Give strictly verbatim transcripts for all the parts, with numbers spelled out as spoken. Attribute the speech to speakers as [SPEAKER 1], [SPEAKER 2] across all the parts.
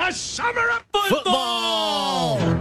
[SPEAKER 1] the Summer of
[SPEAKER 2] Football!
[SPEAKER 1] What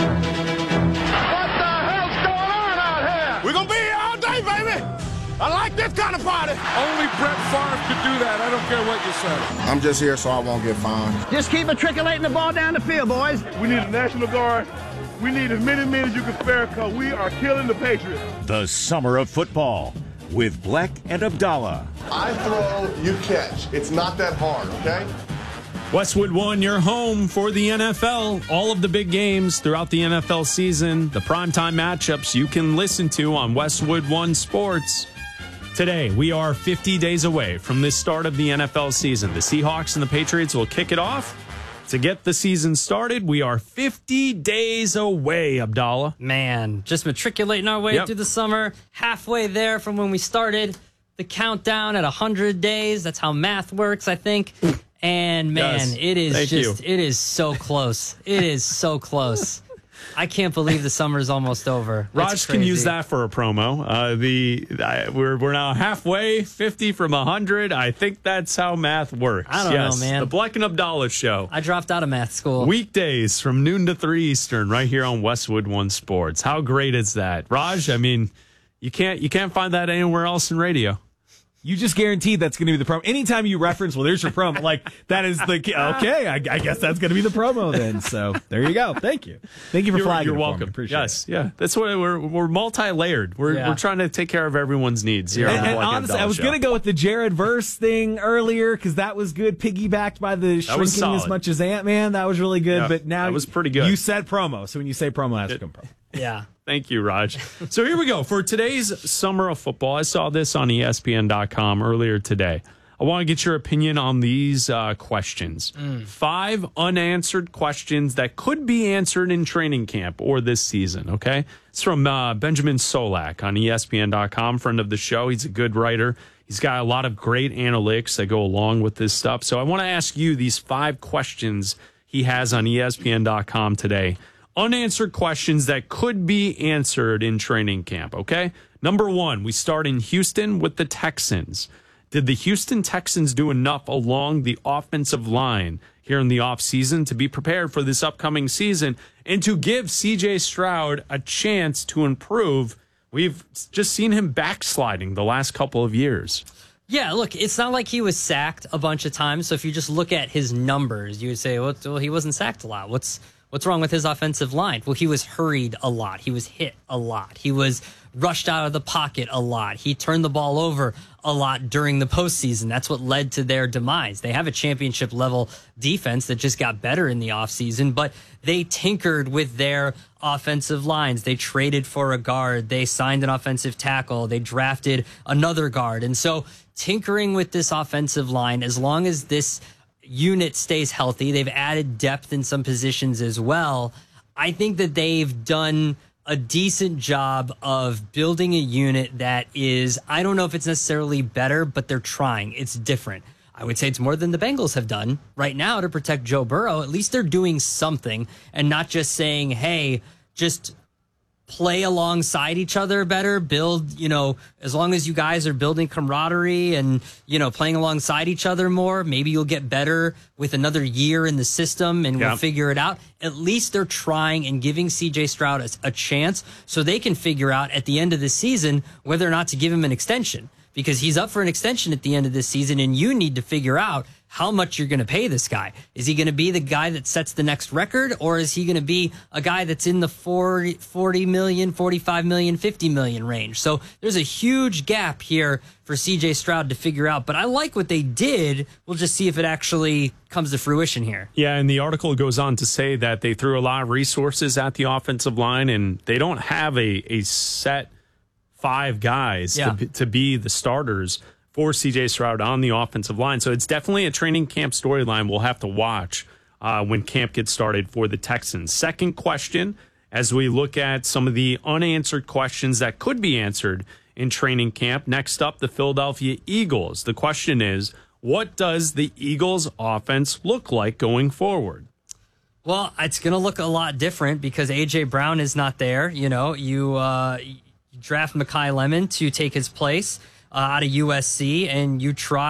[SPEAKER 1] the hell's going on out here? We're going to be here all day, baby. I like this kind of party.
[SPEAKER 3] Only Brett Favre could do that. I don't care what you say.
[SPEAKER 4] I'm just here so I won't get fined.
[SPEAKER 5] Just keep matriculating the ball down the field, boys.
[SPEAKER 6] We need a National Guard. We need as many men as you can spare because we are killing the Patriots.
[SPEAKER 7] The Summer of Football with Bleck and Abdallah.
[SPEAKER 4] I throw, you catch. It's not that hard, okay?
[SPEAKER 8] Westwood One, your home for the N F L. All of the big games throughout the N F L season, the primetime matchups you can listen to on Westwood One Sports. Today, we are fifty days away from the start of the N F L season. The Seahawks and the Patriots will kick it off. To get the season started, we are fifty days away, Abdallah.
[SPEAKER 2] Man, just matriculating our way
[SPEAKER 8] Yep.
[SPEAKER 2] through the summer, halfway there from when we started. The countdown at one hundred days. That's how math works, I think. And, man,
[SPEAKER 8] Yes.
[SPEAKER 2] it is
[SPEAKER 8] Thank
[SPEAKER 2] just,
[SPEAKER 8] you.
[SPEAKER 2] it is so close. It is so close. I can't believe the summer's almost over.
[SPEAKER 8] Raj
[SPEAKER 2] It's
[SPEAKER 8] can use
[SPEAKER 2] crazy.
[SPEAKER 8] that for a promo. Uh, the uh, we're we're now halfway, fifty from a hundred. I think that's how math works.
[SPEAKER 2] I don't know,
[SPEAKER 8] yes,
[SPEAKER 2] man.
[SPEAKER 8] The Bleck and Abdallah Show.
[SPEAKER 2] I dropped out of math school.
[SPEAKER 8] Weekdays from noon to three Eastern, right here on Westwood One Sports. How great is that, Raj? I mean, you can't you can't find that anywhere else in radio.
[SPEAKER 9] You just guaranteed that's going to be the promo. Anytime you reference, well, there's your promo. Like, that is the, okay, I, I guess that's going to be the promo then. So, there you go. Thank you. Thank you for
[SPEAKER 8] You're,
[SPEAKER 9] flagging
[SPEAKER 8] you're
[SPEAKER 9] it for
[SPEAKER 8] welcome.
[SPEAKER 9] me. Appreciate
[SPEAKER 8] yes,
[SPEAKER 9] it.
[SPEAKER 8] yeah. That's what we're we're multi-layered. We're
[SPEAKER 2] Yeah.
[SPEAKER 8] we're trying to take care of everyone's needs here
[SPEAKER 9] And,
[SPEAKER 8] on the
[SPEAKER 9] and
[SPEAKER 8] Bleck and
[SPEAKER 9] honestly,
[SPEAKER 8] Abdallah
[SPEAKER 9] I was
[SPEAKER 8] Show.
[SPEAKER 9] going to go with the Jared Verse thing earlier because that was good, piggybacked by the
[SPEAKER 8] was
[SPEAKER 9] shrinking as
[SPEAKER 8] solid.
[SPEAKER 9] much as Ant-Man. That was really good.
[SPEAKER 8] Yeah,
[SPEAKER 9] but now
[SPEAKER 8] that was pretty good.
[SPEAKER 9] You said promo. So, when you say promo, that's become promo.
[SPEAKER 2] Yeah.
[SPEAKER 8] Thank you, Raj. So here we go. For today's Summer of Football, I saw this on E S P N dot com earlier today. I want to get your opinion on these uh, questions. Five unanswered questions that could be answered in training camp or this season, okay? It's from uh, Benjamin Solak on E S P N dot com, friend of the show. He's a good writer. He's got a lot of great analytics that go along with this stuff. So I want to ask you these five questions he has on E S P N dot com today. Unanswered questions that could be answered in training camp, okay? Number one, we start in Houston with the Texans. Did the Houston Texans do enough along the offensive line here in the offseason to be prepared for this upcoming season and to give C J Stroud a chance to improve? We've just seen him backsliding the last couple of years.
[SPEAKER 2] Yeah, look, it's not like he was sacked a bunch of times. So if you just look at his numbers, you would say, well, well he wasn't sacked a lot. What's what's wrong with his offensive line? Well, he was hurried a lot. He was hit a lot. He was rushed out of the pocket a lot. He turned the ball over a lot during the postseason. That's what led to their demise. They have a championship level defense that just got better in the offseason, but they tinkered with their offensive lines. They traded for a guard. They signed an offensive tackle. They drafted another guard. And so tinkering with this offensive line, as long as this unit stays healthy, they've added depth in some positions as well. I think that they've done a decent job of building a unit that is, I don't know if it's necessarily better, but they're trying. It's different. I would say it's more than the Bengals have done right now to protect Joe Burrow. At least they're doing something and not just saying, hey, just play alongside each other better, build, you know, as long as you guys are building camaraderie and, you know, playing alongside each other more, maybe you'll get better with another year in the system and
[SPEAKER 8] Yeah.
[SPEAKER 2] we'll figure it out. At least they're trying and giving C J Stroud a, a chance so they can figure out at the end of the season whether or not to give him an extension, because he's up for an extension at the end of this season and you need to figure out how much you're going to pay this guy. Is he going to be the guy that sets the next record, or is he going to be a guy that's in the forty, forty million, forty-five million, fifty million range? So there's a huge gap here for C J Stroud to figure out, but I like what they did. We'll just see if it actually comes to fruition here.
[SPEAKER 8] Yeah, and the article goes on to say that they threw a lot of resources at the offensive line, and they don't have a, a set five guys
[SPEAKER 2] Yeah.
[SPEAKER 8] to, to be the starters for C J Stroud on the offensive line. So it's definitely a training camp storyline we'll have to watch uh, when camp gets started for the Texans. Second question, as we look at some of the unanswered questions that could be answered in training camp. Next up, the Philadelphia Eagles. The question is, what does the Eagles offense look like going forward?
[SPEAKER 2] Well, it's going to look a lot different because A J Brown is not there. You know, you, uh, you draft Mekhi Lemon to take his place Uh, out of U S C, and you try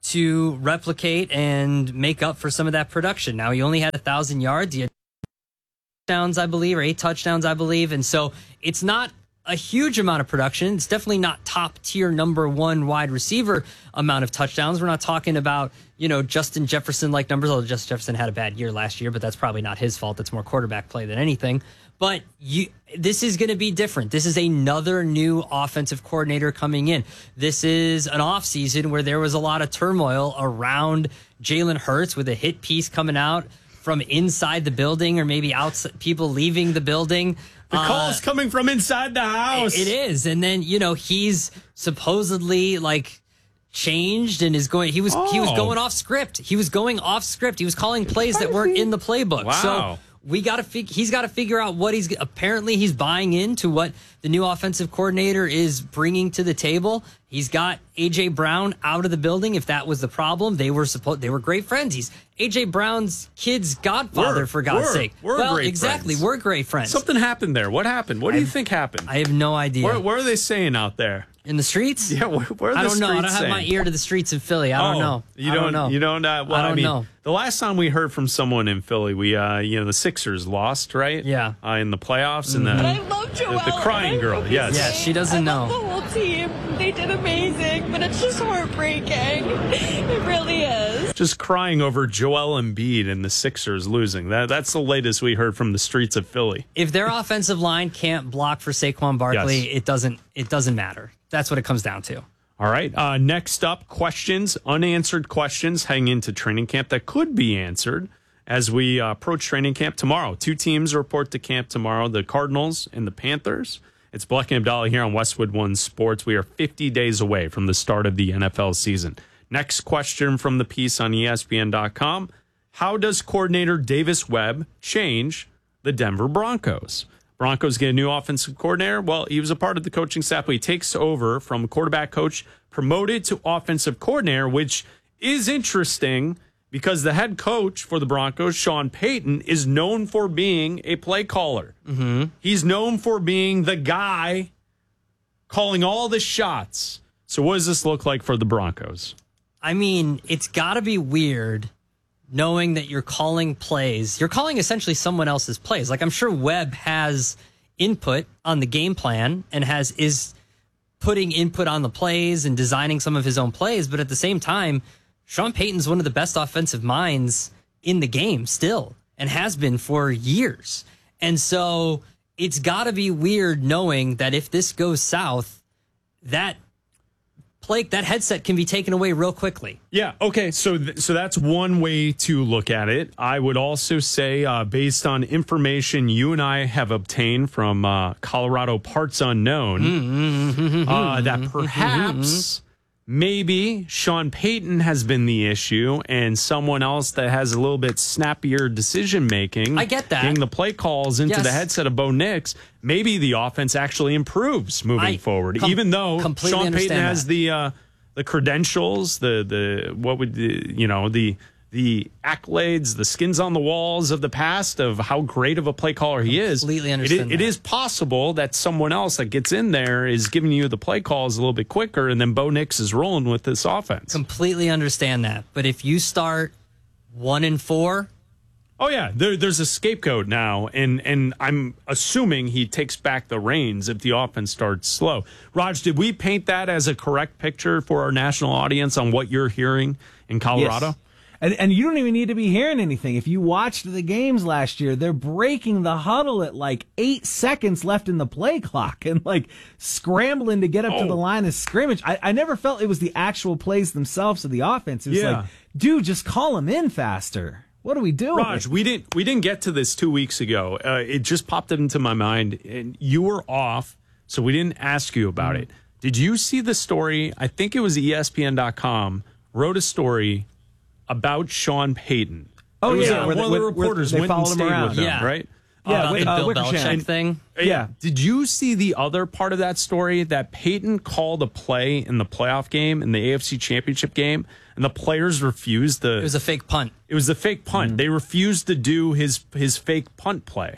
[SPEAKER 2] to replicate and make up for some of that production. Now, he only had a thousand yards. He had touchdowns, I believe, or eight touchdowns, I believe. And so it's not a huge amount of production. It's definitely not top tier number one wide receiver amount of touchdowns. We're not talking about, you know, Justin Jefferson like numbers, although Justin Jefferson had a bad year last year, but that's probably not his fault. It's more quarterback play than anything. But you, this is going to be different. This is another new offensive coordinator coming in. This is an offseason where there was a lot of turmoil around Jalen Hurts with a hit piece coming out from inside the building, or maybe outside, people leaving the building.
[SPEAKER 8] The call's uh, coming from inside the house.
[SPEAKER 2] It is. And then, you know, he's supposedly like changed and is going, he was, oh. he was going off script. He was going off script. He was calling plays that weren't in the playbook.
[SPEAKER 8] Wow.
[SPEAKER 2] So we got to fig- he's got to figure out what he's, apparently he's buying into what the new offensive coordinator is bringing to the table. He's got A J Brown out of the building. If that was the problem, they were supposed, they were great friends. He's A J Brown's kid's godfather,
[SPEAKER 8] we're,
[SPEAKER 2] for God's
[SPEAKER 8] we're,
[SPEAKER 2] sake.
[SPEAKER 8] We're
[SPEAKER 2] well,
[SPEAKER 8] great
[SPEAKER 2] exactly.
[SPEAKER 8] friends.
[SPEAKER 2] We're great friends.
[SPEAKER 8] Something happened there. What happened? What do
[SPEAKER 2] I've,
[SPEAKER 8] you think happened?
[SPEAKER 2] I have no idea.
[SPEAKER 8] Where, what are they saying out there?
[SPEAKER 2] In the streets?
[SPEAKER 8] Yeah, where, where are the
[SPEAKER 2] I don't know. I don't have
[SPEAKER 8] saying?
[SPEAKER 2] my ear to the streets of Philly. I don't
[SPEAKER 8] oh,
[SPEAKER 2] know.
[SPEAKER 8] You
[SPEAKER 2] I
[SPEAKER 8] don't,
[SPEAKER 2] don't know.
[SPEAKER 8] You don't. Uh, well,
[SPEAKER 2] I don't
[SPEAKER 8] I mean,
[SPEAKER 2] know.
[SPEAKER 8] The last time we heard from someone in Philly, we, uh, you know, the Sixers lost, right?
[SPEAKER 2] Yeah.
[SPEAKER 8] Uh, in the playoffs, and
[SPEAKER 2] mm-hmm.
[SPEAKER 8] the,
[SPEAKER 10] I love Joelle,
[SPEAKER 8] the, the crying girl. Yes.
[SPEAKER 2] Yeah, she doesn't
[SPEAKER 10] I
[SPEAKER 2] know.
[SPEAKER 10] love the whole team. They did amazing, but it's just heartbreaking. It really is.
[SPEAKER 8] Just crying over Joel Embiid and the Sixers losing. That that's the latest we heard from the streets of Philly.
[SPEAKER 2] If their offensive line can't block for Saquon Barkley,
[SPEAKER 8] Yes.
[SPEAKER 2] it doesn't. It doesn't matter. That's what it comes down to.
[SPEAKER 8] All right. Uh, next up, questions, unanswered questions hang into training camp that could be answered as we uh, approach training camp tomorrow. Two teams report to camp tomorrow, the Cardinals and the Panthers. It's Bleck and Abdallah here on Westwood One Sports. We are fifty days away from the start of the N F L season. Next question from the piece on E S P N dot com. How does coordinator Davis Webb change the Denver Broncos? Broncos get a new offensive coordinator. Well, he was a part of the coaching staff, but he takes over from quarterback coach, promoted to offensive coordinator, which is interesting because the head coach for the Broncos, Sean Payton, is known for being a play caller.
[SPEAKER 2] Mm-hmm.
[SPEAKER 8] He's known for being the guy calling all the shots. So what does this look like for the Broncos?
[SPEAKER 2] I mean, it's got to be weird knowing that you're calling plays. You're calling essentially someone else's plays. Like, I'm sure Webb has input on the game plan and has is putting input on the plays and designing some of his own plays. But at the same time, Sean Payton's one of the best offensive minds in the game still and has been for years. And so it's got to be weird knowing that if this goes south, that play, that headset can be taken away real quickly.
[SPEAKER 8] Yeah. Okay. So, th- so that's one way to look at it. I would also say, uh, based on information you and I have obtained from uh, Colorado Parts Unknown,
[SPEAKER 2] mm-hmm.
[SPEAKER 8] uh, that perhaps maybe Sean Payton has been the issue, and someone else that has a little bit snappier decision making.
[SPEAKER 2] I get that.
[SPEAKER 8] Getting the play calls into
[SPEAKER 2] Yes.
[SPEAKER 8] the headset of Bo Nix. Maybe the offense actually improves moving
[SPEAKER 2] I
[SPEAKER 8] forward,
[SPEAKER 2] com-
[SPEAKER 8] even though
[SPEAKER 2] completely
[SPEAKER 8] Sean Payton
[SPEAKER 2] understand
[SPEAKER 8] has
[SPEAKER 2] that.
[SPEAKER 8] the uh, the credentials, the the what would the, you know the the accolades, the skins on the walls of the past of how great of a play caller he is.
[SPEAKER 2] Completely
[SPEAKER 8] It,
[SPEAKER 2] understand
[SPEAKER 8] it
[SPEAKER 2] that.
[SPEAKER 8] is possible that someone else that gets in there is giving you the play calls a little bit quicker, and then Bo Nix is rolling with this offense.
[SPEAKER 2] Completely understand that. But if you start one and four,
[SPEAKER 8] Oh yeah, there, there's a scapegoat now, and and I'm assuming he takes back the reins if the offense starts slow. Raj, did we paint that as a correct picture for our national audience on what you're hearing in Colorado?
[SPEAKER 9] Yes. And, and you don't even need to be hearing anything. If you watched the games last year, they're breaking the huddle at like eight seconds left in the play clock and like scrambling to get up
[SPEAKER 8] Oh.
[SPEAKER 9] to the line of scrimmage. I, I never felt it was the actual plays themselves of the offense. It was
[SPEAKER 8] Yeah.
[SPEAKER 9] like, dude, just call them in faster. What are we doing?
[SPEAKER 8] Raj, we didn't we didn't get to this two weeks ago. Uh, it just popped into my mind, and you were off, so we didn't ask you about
[SPEAKER 9] Mm-hmm.
[SPEAKER 8] it. Did you see the story? I think it was E S P N dot com wrote a story about Sean Payton.
[SPEAKER 9] Oh,
[SPEAKER 8] It was,
[SPEAKER 9] yeah,
[SPEAKER 8] uh,
[SPEAKER 9] where
[SPEAKER 8] one
[SPEAKER 9] they-
[SPEAKER 8] of the
[SPEAKER 9] where- where
[SPEAKER 8] reporters
[SPEAKER 9] they
[SPEAKER 8] went and
[SPEAKER 9] followed him
[SPEAKER 8] stayed
[SPEAKER 9] around.
[SPEAKER 8] with him,
[SPEAKER 2] Yeah.
[SPEAKER 8] right?
[SPEAKER 9] Yeah,
[SPEAKER 2] uh,
[SPEAKER 9] with,
[SPEAKER 2] the
[SPEAKER 9] uh,
[SPEAKER 2] Bill
[SPEAKER 9] Wickersham.
[SPEAKER 2] Belichick thing.
[SPEAKER 9] Yeah.
[SPEAKER 8] Did you see the other part of that story that Peyton called a play in the playoff game in the A F C Championship game, and the players refused the?
[SPEAKER 2] It was a fake punt.
[SPEAKER 8] It was a fake punt.
[SPEAKER 9] Mm-hmm.
[SPEAKER 8] They refused to do his his fake punt play.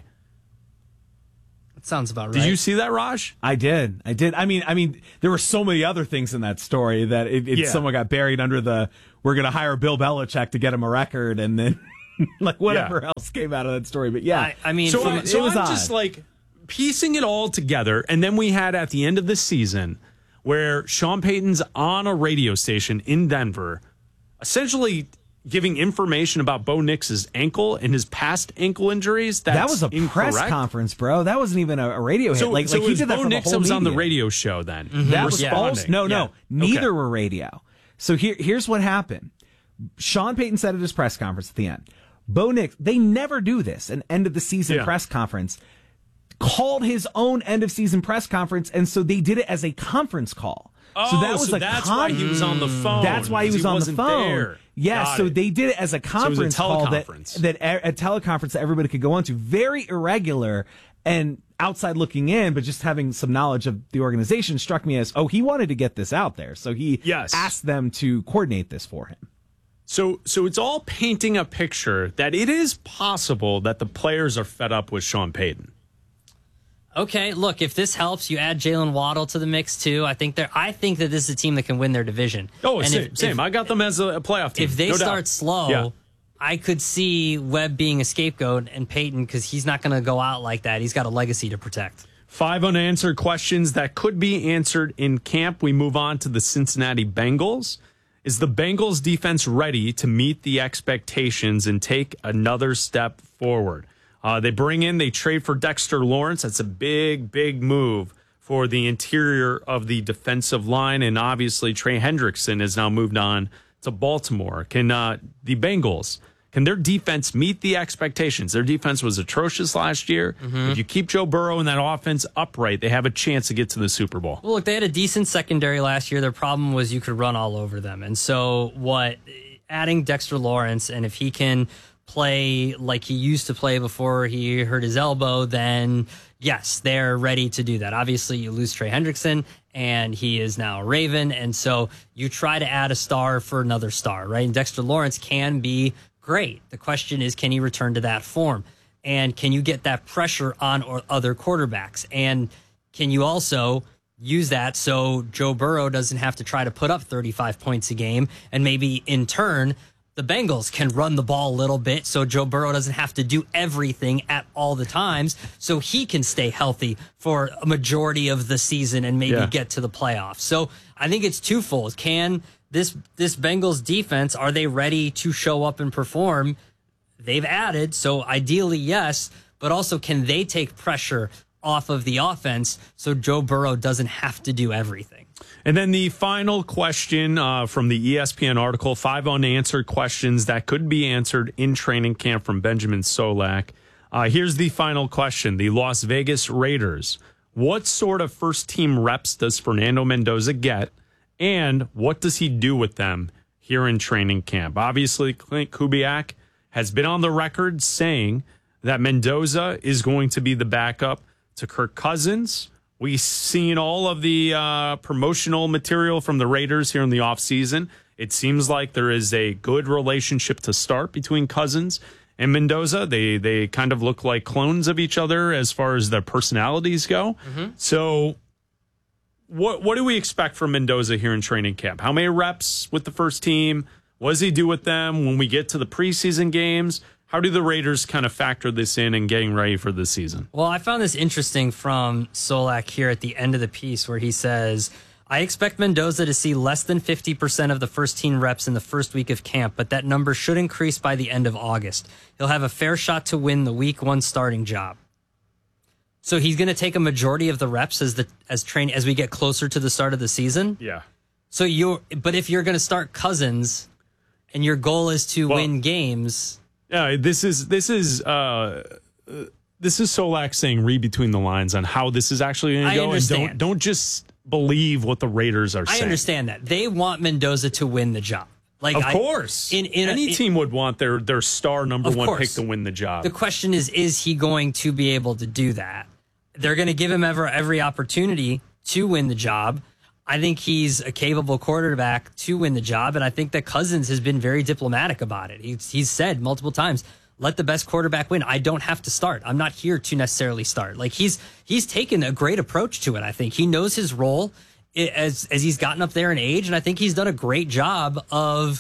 [SPEAKER 2] That sounds about right.
[SPEAKER 8] Did you see that, Raj?
[SPEAKER 9] I did. I did. I mean, I mean, there were so many other things in that story that it, it
[SPEAKER 8] Yeah.
[SPEAKER 9] someone got buried under the we're going to hire Bill Belichick to get him a record, and then like whatever yeah. else came out of that story. But yeah,
[SPEAKER 2] I, I mean,
[SPEAKER 8] so,
[SPEAKER 2] from,
[SPEAKER 8] I, so
[SPEAKER 9] it was
[SPEAKER 8] I'm
[SPEAKER 9] odd.
[SPEAKER 8] just like piecing it all together, and then we had at the end of the season where Sean Payton's on a radio station in Denver, essentially giving information about Bo Nix's ankle and his past ankle injuries. That's
[SPEAKER 9] that was a
[SPEAKER 8] incorrect.
[SPEAKER 9] press conference, bro. That wasn't even a, a radio hit.
[SPEAKER 8] So,
[SPEAKER 9] like,
[SPEAKER 8] so
[SPEAKER 9] like he
[SPEAKER 8] it
[SPEAKER 9] did that
[SPEAKER 8] Bo
[SPEAKER 9] for
[SPEAKER 8] Nix
[SPEAKER 9] the
[SPEAKER 8] that
[SPEAKER 9] whole
[SPEAKER 8] was on the
[SPEAKER 9] media.
[SPEAKER 8] radio show then.
[SPEAKER 2] Mm-hmm.
[SPEAKER 9] That was
[SPEAKER 8] responding.
[SPEAKER 9] false. No, no,
[SPEAKER 8] Yeah.
[SPEAKER 9] neither
[SPEAKER 8] Okay.
[SPEAKER 9] were radio. So here, here's what happened. Sean Payton said at his press conference at the end, Bo Nix, they never do this, an end of the season
[SPEAKER 8] Yeah.
[SPEAKER 9] press conference, called his own end of season press conference, and so they did it as a conference call.
[SPEAKER 8] Oh,
[SPEAKER 9] so that was
[SPEAKER 8] so
[SPEAKER 9] a
[SPEAKER 8] that's
[SPEAKER 9] con-
[SPEAKER 8] why he was on the phone.
[SPEAKER 9] That's why he was on the
[SPEAKER 8] wasn't
[SPEAKER 9] phone.
[SPEAKER 8] there.
[SPEAKER 9] Yeah,
[SPEAKER 8] Got
[SPEAKER 9] so
[SPEAKER 8] it.
[SPEAKER 9] they did it as a
[SPEAKER 8] So it was a
[SPEAKER 9] conference call that
[SPEAKER 8] teleconference.
[SPEAKER 9] that a, a teleconference that everybody could go on to. Very irregular and outside looking in, but just having some knowledge of the organization struck me as, oh, he wanted to get this out there, so he
[SPEAKER 8] Yes.
[SPEAKER 9] asked them to coordinate this for him.
[SPEAKER 8] So, so it's all painting a picture that it is possible that the players are fed up with Sean Payton.
[SPEAKER 2] Okay, look, if this helps, you add Jalen Waddle to the mix too. I think they're. I think that this is a team that can win their division.
[SPEAKER 8] Oh,
[SPEAKER 2] And
[SPEAKER 8] same,
[SPEAKER 2] if,
[SPEAKER 8] same.
[SPEAKER 2] If,
[SPEAKER 8] I got them as a, a playoff team.
[SPEAKER 2] if they
[SPEAKER 8] no
[SPEAKER 2] start
[SPEAKER 8] doubt.
[SPEAKER 2] slow,
[SPEAKER 8] Yeah.
[SPEAKER 2] I could see Webb being a scapegoat and Peyton because he's not going to go out like that. He's got a legacy to protect.
[SPEAKER 8] Five unanswered questions that could be answered in camp. We move on to the Cincinnati Bengals. Is the Bengals defense ready to meet the expectations and take another step forward? Uh, they bring in, they trade for Dexter Lawrence. That's a big, big move for the interior of the defensive line. And obviously, Trey Hendrickson has now moved on to Baltimore. Can uh, the Bengals, can their defense meet the expectations? Their defense was atrocious last year.
[SPEAKER 2] Mm-hmm.
[SPEAKER 8] If you keep Joe Burrow and that offense upright, they have a chance to get to the Super Bowl.
[SPEAKER 2] Well, look, they had a decent secondary last year. Their problem was you could run all over them. And so what adding Dexter Lawrence, and if he can play like he used to play before he hurt his elbow, then yes, they're ready to do that. Obviously, you lose Trey Hendrickson, and he is now a Raven. And so you try to add a star for another star, right? And Dexter Lawrence can be great. The question is, can he return to that form? And can you get that pressure on or other quarterbacks? And can you also use that so Joe Burrow doesn't have to try to put up thirty-five points a game, and maybe in turn the Bengals can run the ball a little bit so Joe Burrow doesn't have to do everything at all the times, so he can stay healthy for a majority of the season and maybe
[SPEAKER 8] Yeah.
[SPEAKER 2] get to the playoffs. So I think it's twofold. Can this this Bengals defense, are they ready to show up and perform? They've added, so ideally, yes, but also can they take pressure off of the offense so Joe Burrow doesn't have to do everything?
[SPEAKER 8] And then the final question uh, from the E S P N article, five unanswered questions that could be answered in training camp from Benjamin Solak. Uh, here's the final question. The Las Vegas Raiders. What sort of first team reps does Fernando Mendoza get? And what does he do with them here in training camp? Obviously, Clint Kubiak has been on the record saying that Mendoza is going to be the backup to Kirk Cousins. We've seen all of the uh, promotional material from the Raiders here in the offseason. It seems like there is a good relationship to start between Cousins and Mendoza. They they kind of look like clones of each other as far as their personalities go. Mm-hmm. So what what do we expect from Mendoza here in training camp? How many reps with the first team? What does he do with them when we get to the preseason games? How do the Raiders kind of factor this in and getting ready for the season?
[SPEAKER 2] Well, I found this interesting from Solak here at the end of the piece where he says, I expect Mendoza to see less than fifty percent of the first team reps in the first week of camp, but that number should increase by the end of August. He'll have a fair shot to win the week one starting job. So he's going to take a majority of the reps as the as train as we get closer to the start of the season.
[SPEAKER 8] Yeah.
[SPEAKER 2] So you but if you're going to start Cousins and your goal is to
[SPEAKER 8] Well,
[SPEAKER 2] win games,
[SPEAKER 8] yeah, this is this is uh, this is Solak saying read between the lines on how this is actually going to
[SPEAKER 2] I
[SPEAKER 8] go,
[SPEAKER 2] understand.
[SPEAKER 8] and don't don't just believe what the Raiders are
[SPEAKER 2] I
[SPEAKER 8] saying.
[SPEAKER 2] understand that. They want Mendoza to win the job. Like
[SPEAKER 8] Of
[SPEAKER 2] I-
[SPEAKER 8] course,
[SPEAKER 2] in, in
[SPEAKER 8] any
[SPEAKER 2] a, in,
[SPEAKER 8] team would want their their star number
[SPEAKER 2] Of
[SPEAKER 8] one
[SPEAKER 2] course.
[SPEAKER 8] pick to win the job.
[SPEAKER 2] The question is, is he going to be able to do that? They're going to give him ever every opportunity to win the job. I think he's a capable quarterback to win the job, and I think that Cousins has been very diplomatic about it. He's, he's said multiple times, let the best quarterback win. I don't have to start. I'm not here to necessarily start. Like he's he's taken a great approach to it, I think. He knows his role as as he's gotten up there in age, and I think he's done a great job of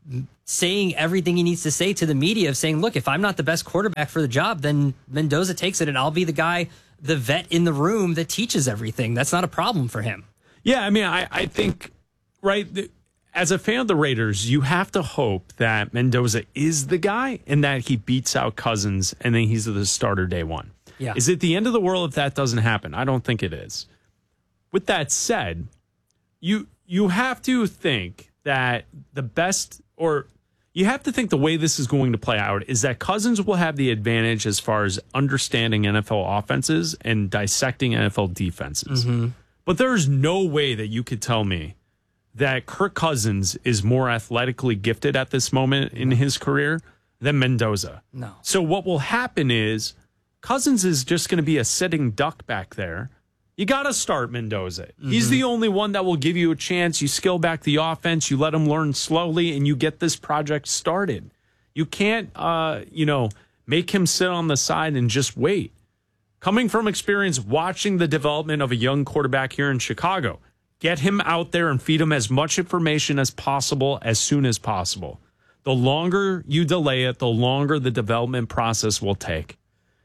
[SPEAKER 2] saying everything he needs to say to the media of saying, look, if I'm not the best quarterback for the job, then Mendoza takes it and I'll be the guy, the vet in the room that teaches everything. That's not a problem for him.
[SPEAKER 8] Yeah, I mean, I, I think, right, the, as a fan of the Raiders, you have to hope that Mendoza is the guy and that he beats out Cousins and then he's the starter day one.
[SPEAKER 2] Yeah.
[SPEAKER 8] Is it the end of the world if that doesn't happen? I don't think it is. With that said, you you have to think that the best, or you have to think the way this is going to play out is that Cousins will have the advantage as far as understanding N F L offenses and dissecting N F L defenses.
[SPEAKER 2] Mm-hmm.
[SPEAKER 8] But there's no way that you could tell me that Kirk Cousins is more athletically gifted at this moment in his career than Mendoza.
[SPEAKER 2] No.
[SPEAKER 8] So what will happen is Cousins is just going to be a sitting duck back there. You got to start Mendoza. Mm-hmm. He's the only one that will give you a chance. You scale back the offense, you let him learn slowly, and you get this project started. You can't, uh, you know, make him sit on the side and just wait. Coming from experience watching the development of a young quarterback here in Chicago, get him out there and feed him as much information as possible as soon as possible. The longer you delay it, the longer the development process will take.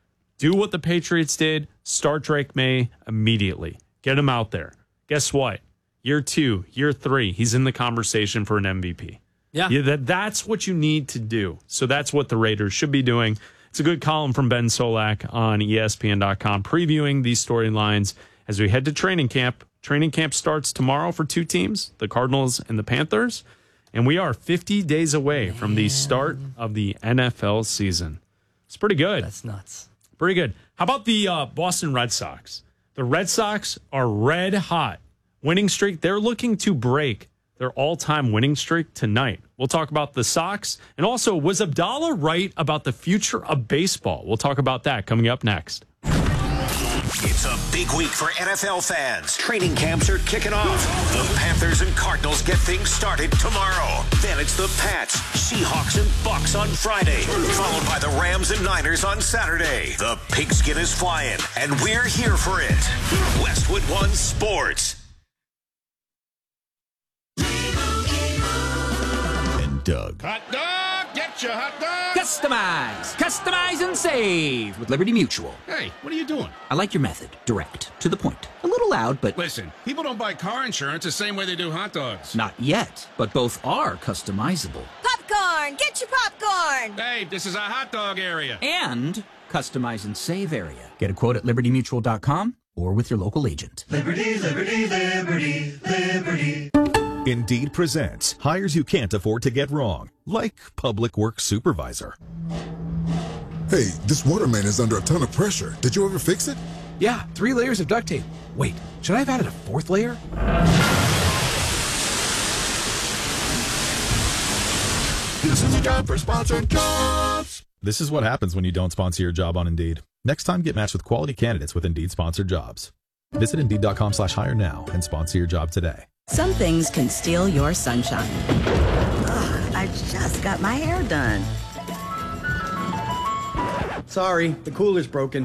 [SPEAKER 8] Do what the Patriots did. Start Drake May immediately. Get him out there. Guess what? Year two, year three, he's in the conversation for an M V P.
[SPEAKER 2] Yeah.
[SPEAKER 8] yeah that, that's what you need to do. So that's what the Raiders should be doing. It's a good column from Ben Solak on E S P N dot com previewing these storylines as we head to training camp. Training camp starts tomorrow for two teams, the Cardinals and the Panthers. And we are fifty days away Man. from the start of the N F L season. It's pretty good.
[SPEAKER 2] That's nuts.
[SPEAKER 8] Pretty good. How about the uh, Boston Red Sox? The Red Sox are red hot. Winning streak. They're looking to break their all-time winning streak tonight. We'll talk about the Sox. And also, was Abdallah right about the future of baseball? We'll talk about that coming up next.
[SPEAKER 11] It's a big week for N F L fans. Training camps are kicking off. The Panthers and Cardinals get things started tomorrow. Then it's the Pats, Seahawks, and Bucks on Friday, followed by the Rams and Niners on Saturday. The pigskin is flying, and we're here for it. Westwood One Sports.
[SPEAKER 7] And Doug.
[SPEAKER 1] Hot dog, get your hot dog.
[SPEAKER 12] Customize, customize and save with Liberty Mutual.
[SPEAKER 13] Hey, what are you doing?
[SPEAKER 12] I like your method. Direct, to the point. A little loud, but...
[SPEAKER 13] Listen, people don't buy car insurance the same way they do hot dogs.
[SPEAKER 12] Not yet, but both are customizable.
[SPEAKER 14] Popcorn! Get your popcorn!
[SPEAKER 13] Hey, this is a hot dog area.
[SPEAKER 12] And customize and save area. Get a quote at liberty mutual dot com or with your local agent.
[SPEAKER 15] Liberty, liberty, liberty, liberty.
[SPEAKER 7] Indeed presents hires you can't afford to get wrong, like public works supervisor.
[SPEAKER 16] Hey, this water main is under a ton of pressure. Did you ever fix it?
[SPEAKER 12] Yeah, three layers of duct tape. Wait, should I have added a fourth layer?
[SPEAKER 16] This is a job for sponsored jobs.
[SPEAKER 17] This is what happens when you don't sponsor your job on Indeed. Next time, get matched with quality candidates with Indeed sponsored jobs. Visit Indeed.com slash hire now and sponsor your job today.
[SPEAKER 18] Some things can steal your sunshine.
[SPEAKER 19] Ugh, I just got my hair done.
[SPEAKER 20] Sorry, the cooler's broken.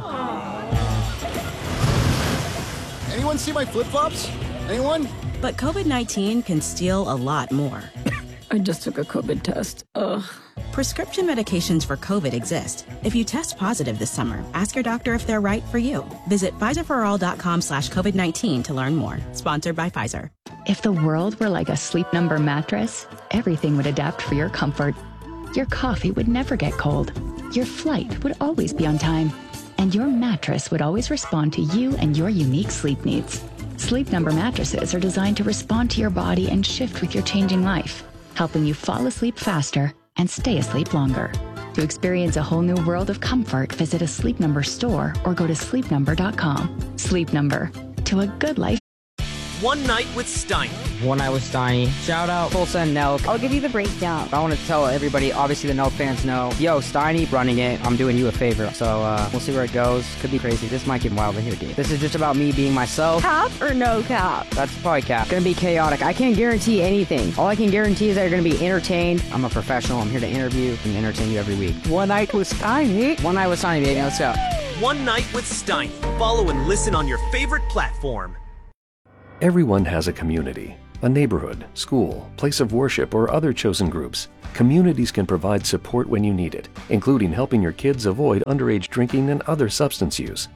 [SPEAKER 20] Anyone see my flip-flops? Anyone?
[SPEAKER 18] But COVID nineteen can steal a lot more.
[SPEAKER 10] I just took a COVID test. Ugh.
[SPEAKER 18] Prescription medications for COVID exist. If you test positive this summer, ask your doctor if they're right for you. Visit Pfizerforall.com slash COVID nineteen to learn more. Sponsored by Pfizer.
[SPEAKER 21] If the world were like a Sleep Number mattress, everything would adapt for your comfort. Your coffee would never get cold. Your flight would always be on time. And your mattress would always respond to you and your unique sleep needs. Sleep Number mattresses are designed to respond to your body and shift with your changing life, helping you fall asleep faster and stay asleep longer. To experience a whole new world of comfort, visit a Sleep Number store or go to sleep number dot com. Sleep Number. To a good life.
[SPEAKER 22] One Night with Steiny.
[SPEAKER 23] One Night with Steiny. Shout out Tulsa and Nelk.
[SPEAKER 24] I'll give you the breakdown.
[SPEAKER 23] I want to tell everybody, obviously the Nelk fans know, yo, Steiny running it. I'm doing you a favor. So uh, we'll see where it goes. Could be crazy. This might get wild in here, dude. This is just about me being myself.
[SPEAKER 24] Cap or no cap?
[SPEAKER 23] That's probably cap. Gonna be chaotic. I can't guarantee anything. All I can guarantee is that you're gonna be entertained. I'm a professional. I'm here to interview and entertain you every week.
[SPEAKER 24] One Night with Steiny.
[SPEAKER 23] One Night with Steiny, baby. Let's go.
[SPEAKER 22] One Night with Steiny. Follow and listen on your favorite platform.
[SPEAKER 25] Everyone has a community,
[SPEAKER 3] a neighborhood, school, place of worship, or other chosen groups, communities can provide support when you need it, including helping your kids avoid underage drinking and other substance use.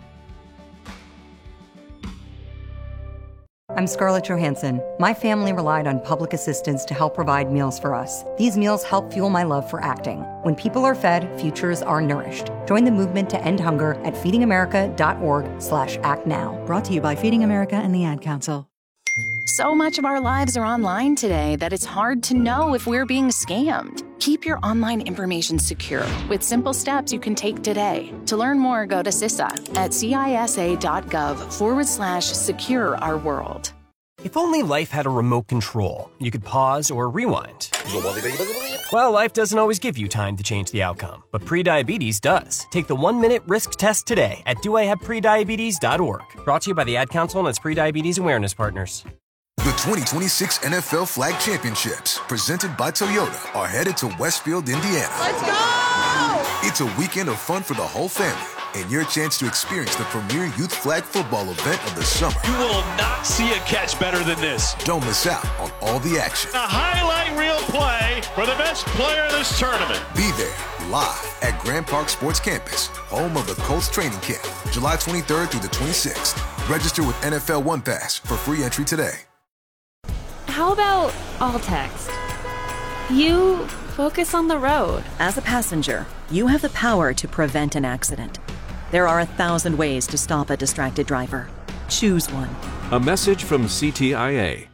[SPEAKER 4] I'm Scarlett Johansson. My family relied on public assistance to help provide meals for us. These meals help fuel my love for acting. When people are fed, futures are nourished. Join the movement to end hunger at feedingamerica.org slash act now.
[SPEAKER 5] Brought to you by Feeding America and the Ad Council.
[SPEAKER 6] So much of our lives are online today that it's hard to know if we're being scammed. Keep your online information secure with simple steps you can take today. To learn more, go to C I S A at cisa.gov forward slash secure our world.
[SPEAKER 25] If only life had a remote control, you could pause or rewind. Well, life doesn't always give you time to change the outcome, but prediabetes does. Take the one-minute risk test today at do I have prediabetes dot org. Brought to you by the Ad Council and its prediabetes awareness partners.
[SPEAKER 16] The twenty twenty-six N F L Flag Championships, presented by Toyota, are headed to Westfield, Indiana.
[SPEAKER 14] Let's go!
[SPEAKER 16] It's a weekend of fun for the whole family and your chance to experience the premier youth flag football event of the summer.
[SPEAKER 26] You will not see a catch better than this.
[SPEAKER 16] Don't miss out on all the action.
[SPEAKER 26] A highlight reel play for the best player in this tournament.
[SPEAKER 16] Be there live at Grand Park Sports Campus, home of the Colts training camp, July twenty-third through the twenty-sixth. Register with N F L One Pass for free entry today.
[SPEAKER 27] How about all text? You focus on the road.
[SPEAKER 5] As a passenger, you have the power to prevent an accident. There are a thousand ways to stop a distracted driver. Choose one.
[SPEAKER 28] A message from C T I A.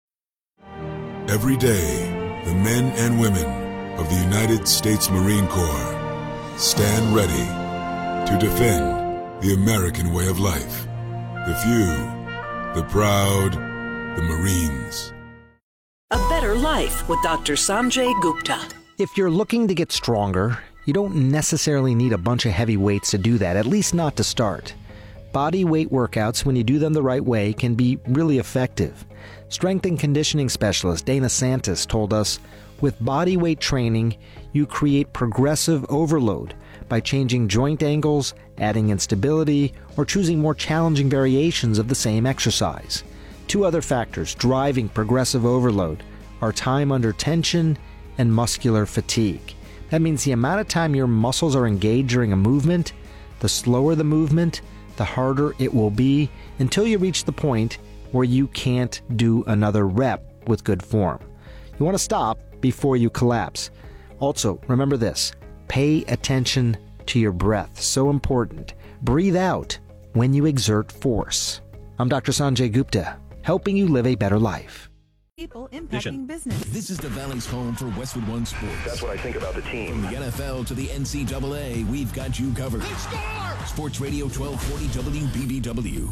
[SPEAKER 16] Every day, the men and women of the United States Marine Corps stand ready to defend the American way of life. The few, the proud, the Marines.
[SPEAKER 29] A better life with Doctor Sanjay Gupta.
[SPEAKER 30] If you're looking to get stronger, you don't necessarily need a bunch of heavy weights to do that, at least not to start. Body weight workouts, when you do them the right way, can be really effective. Strength and conditioning specialist Dana Santis told us, with body weight training, you create progressive overload by changing joint angles, adding instability, or choosing more challenging variations of the same exercise. Two other factors driving progressive overload are time under tension and muscular fatigue. That means the amount of time your muscles are engaged during a movement, the slower the movement, the harder it will be until you reach the point where you can't do another rep with good form. You want to stop before you collapse. Also, remember this, pay attention to your breath. So important. Breathe out when you exert force. I'm Doctor Sanjay Gupta, helping you live a better life.
[SPEAKER 31] People impacting business.
[SPEAKER 32] This is the Valley's home for Westwood One Sports.
[SPEAKER 33] That's what I think about the team.
[SPEAKER 32] From the N F L to the N C double A, we've got you covered. Sports Radio twelve forty W B B W.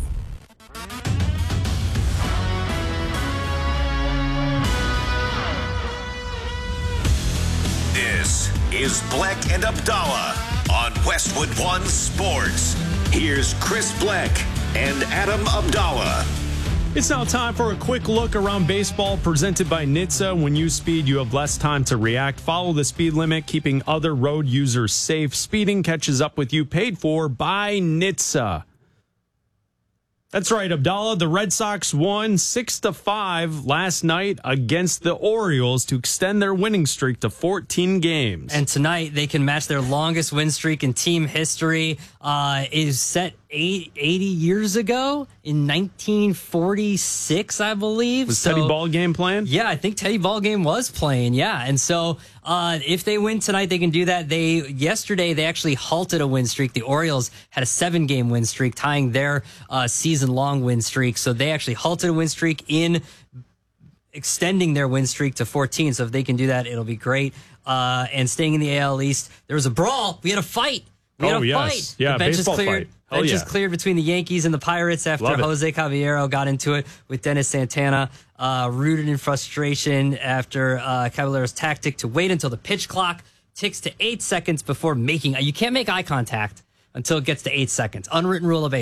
[SPEAKER 11] This is Bleck and Abdallah on Westwood One Sports. Here's Chris Bleck and Adam Abdallah.
[SPEAKER 8] It's now time for a quick look around baseball presented by N H T S A. When you speed, you have less time to react. Follow the speed limit, keeping other road users safe. Speeding catches up with you, paid for by N H T S A. That's right, Abdallah. The Red Sox won six to five last night against the Orioles to extend their winning streak to fourteen games.
[SPEAKER 2] And tonight they can match their longest win streak in team history. Uh, is set eight, eighty years ago in nineteen forty-six, I believe.
[SPEAKER 8] Was
[SPEAKER 2] so,
[SPEAKER 8] Teddy Ballgame playing?
[SPEAKER 2] Yeah, I think Teddy Ballgame was playing. Yeah, and so uh, if they win tonight, they can do that. They yesterday they actually halted a win streak. The Orioles had a seven-game win streak, tying their uh, season-long win streak. So they actually halted a win streak in extending their win streak to fourteen. So if they can do that, it'll be great. Uh, and staying in the A L East, there was a brawl. We had a fight. We had
[SPEAKER 8] oh,
[SPEAKER 2] a
[SPEAKER 8] yes.
[SPEAKER 2] fight.
[SPEAKER 8] Yeah,
[SPEAKER 2] the bench
[SPEAKER 8] baseball
[SPEAKER 2] is cleared.
[SPEAKER 8] fight. Hell
[SPEAKER 2] bench
[SPEAKER 8] yeah.
[SPEAKER 2] is cleared between the Yankees and the Pirates after
[SPEAKER 8] Love it.
[SPEAKER 2] Jose Caballero got into it with Dennis Santana, uh, rooted in frustration after uh, Caballero's tactic to wait until the pitch clock ticks to eight seconds before making. You can't make eye contact until it gets to eight seconds. Unwritten rule of baseball.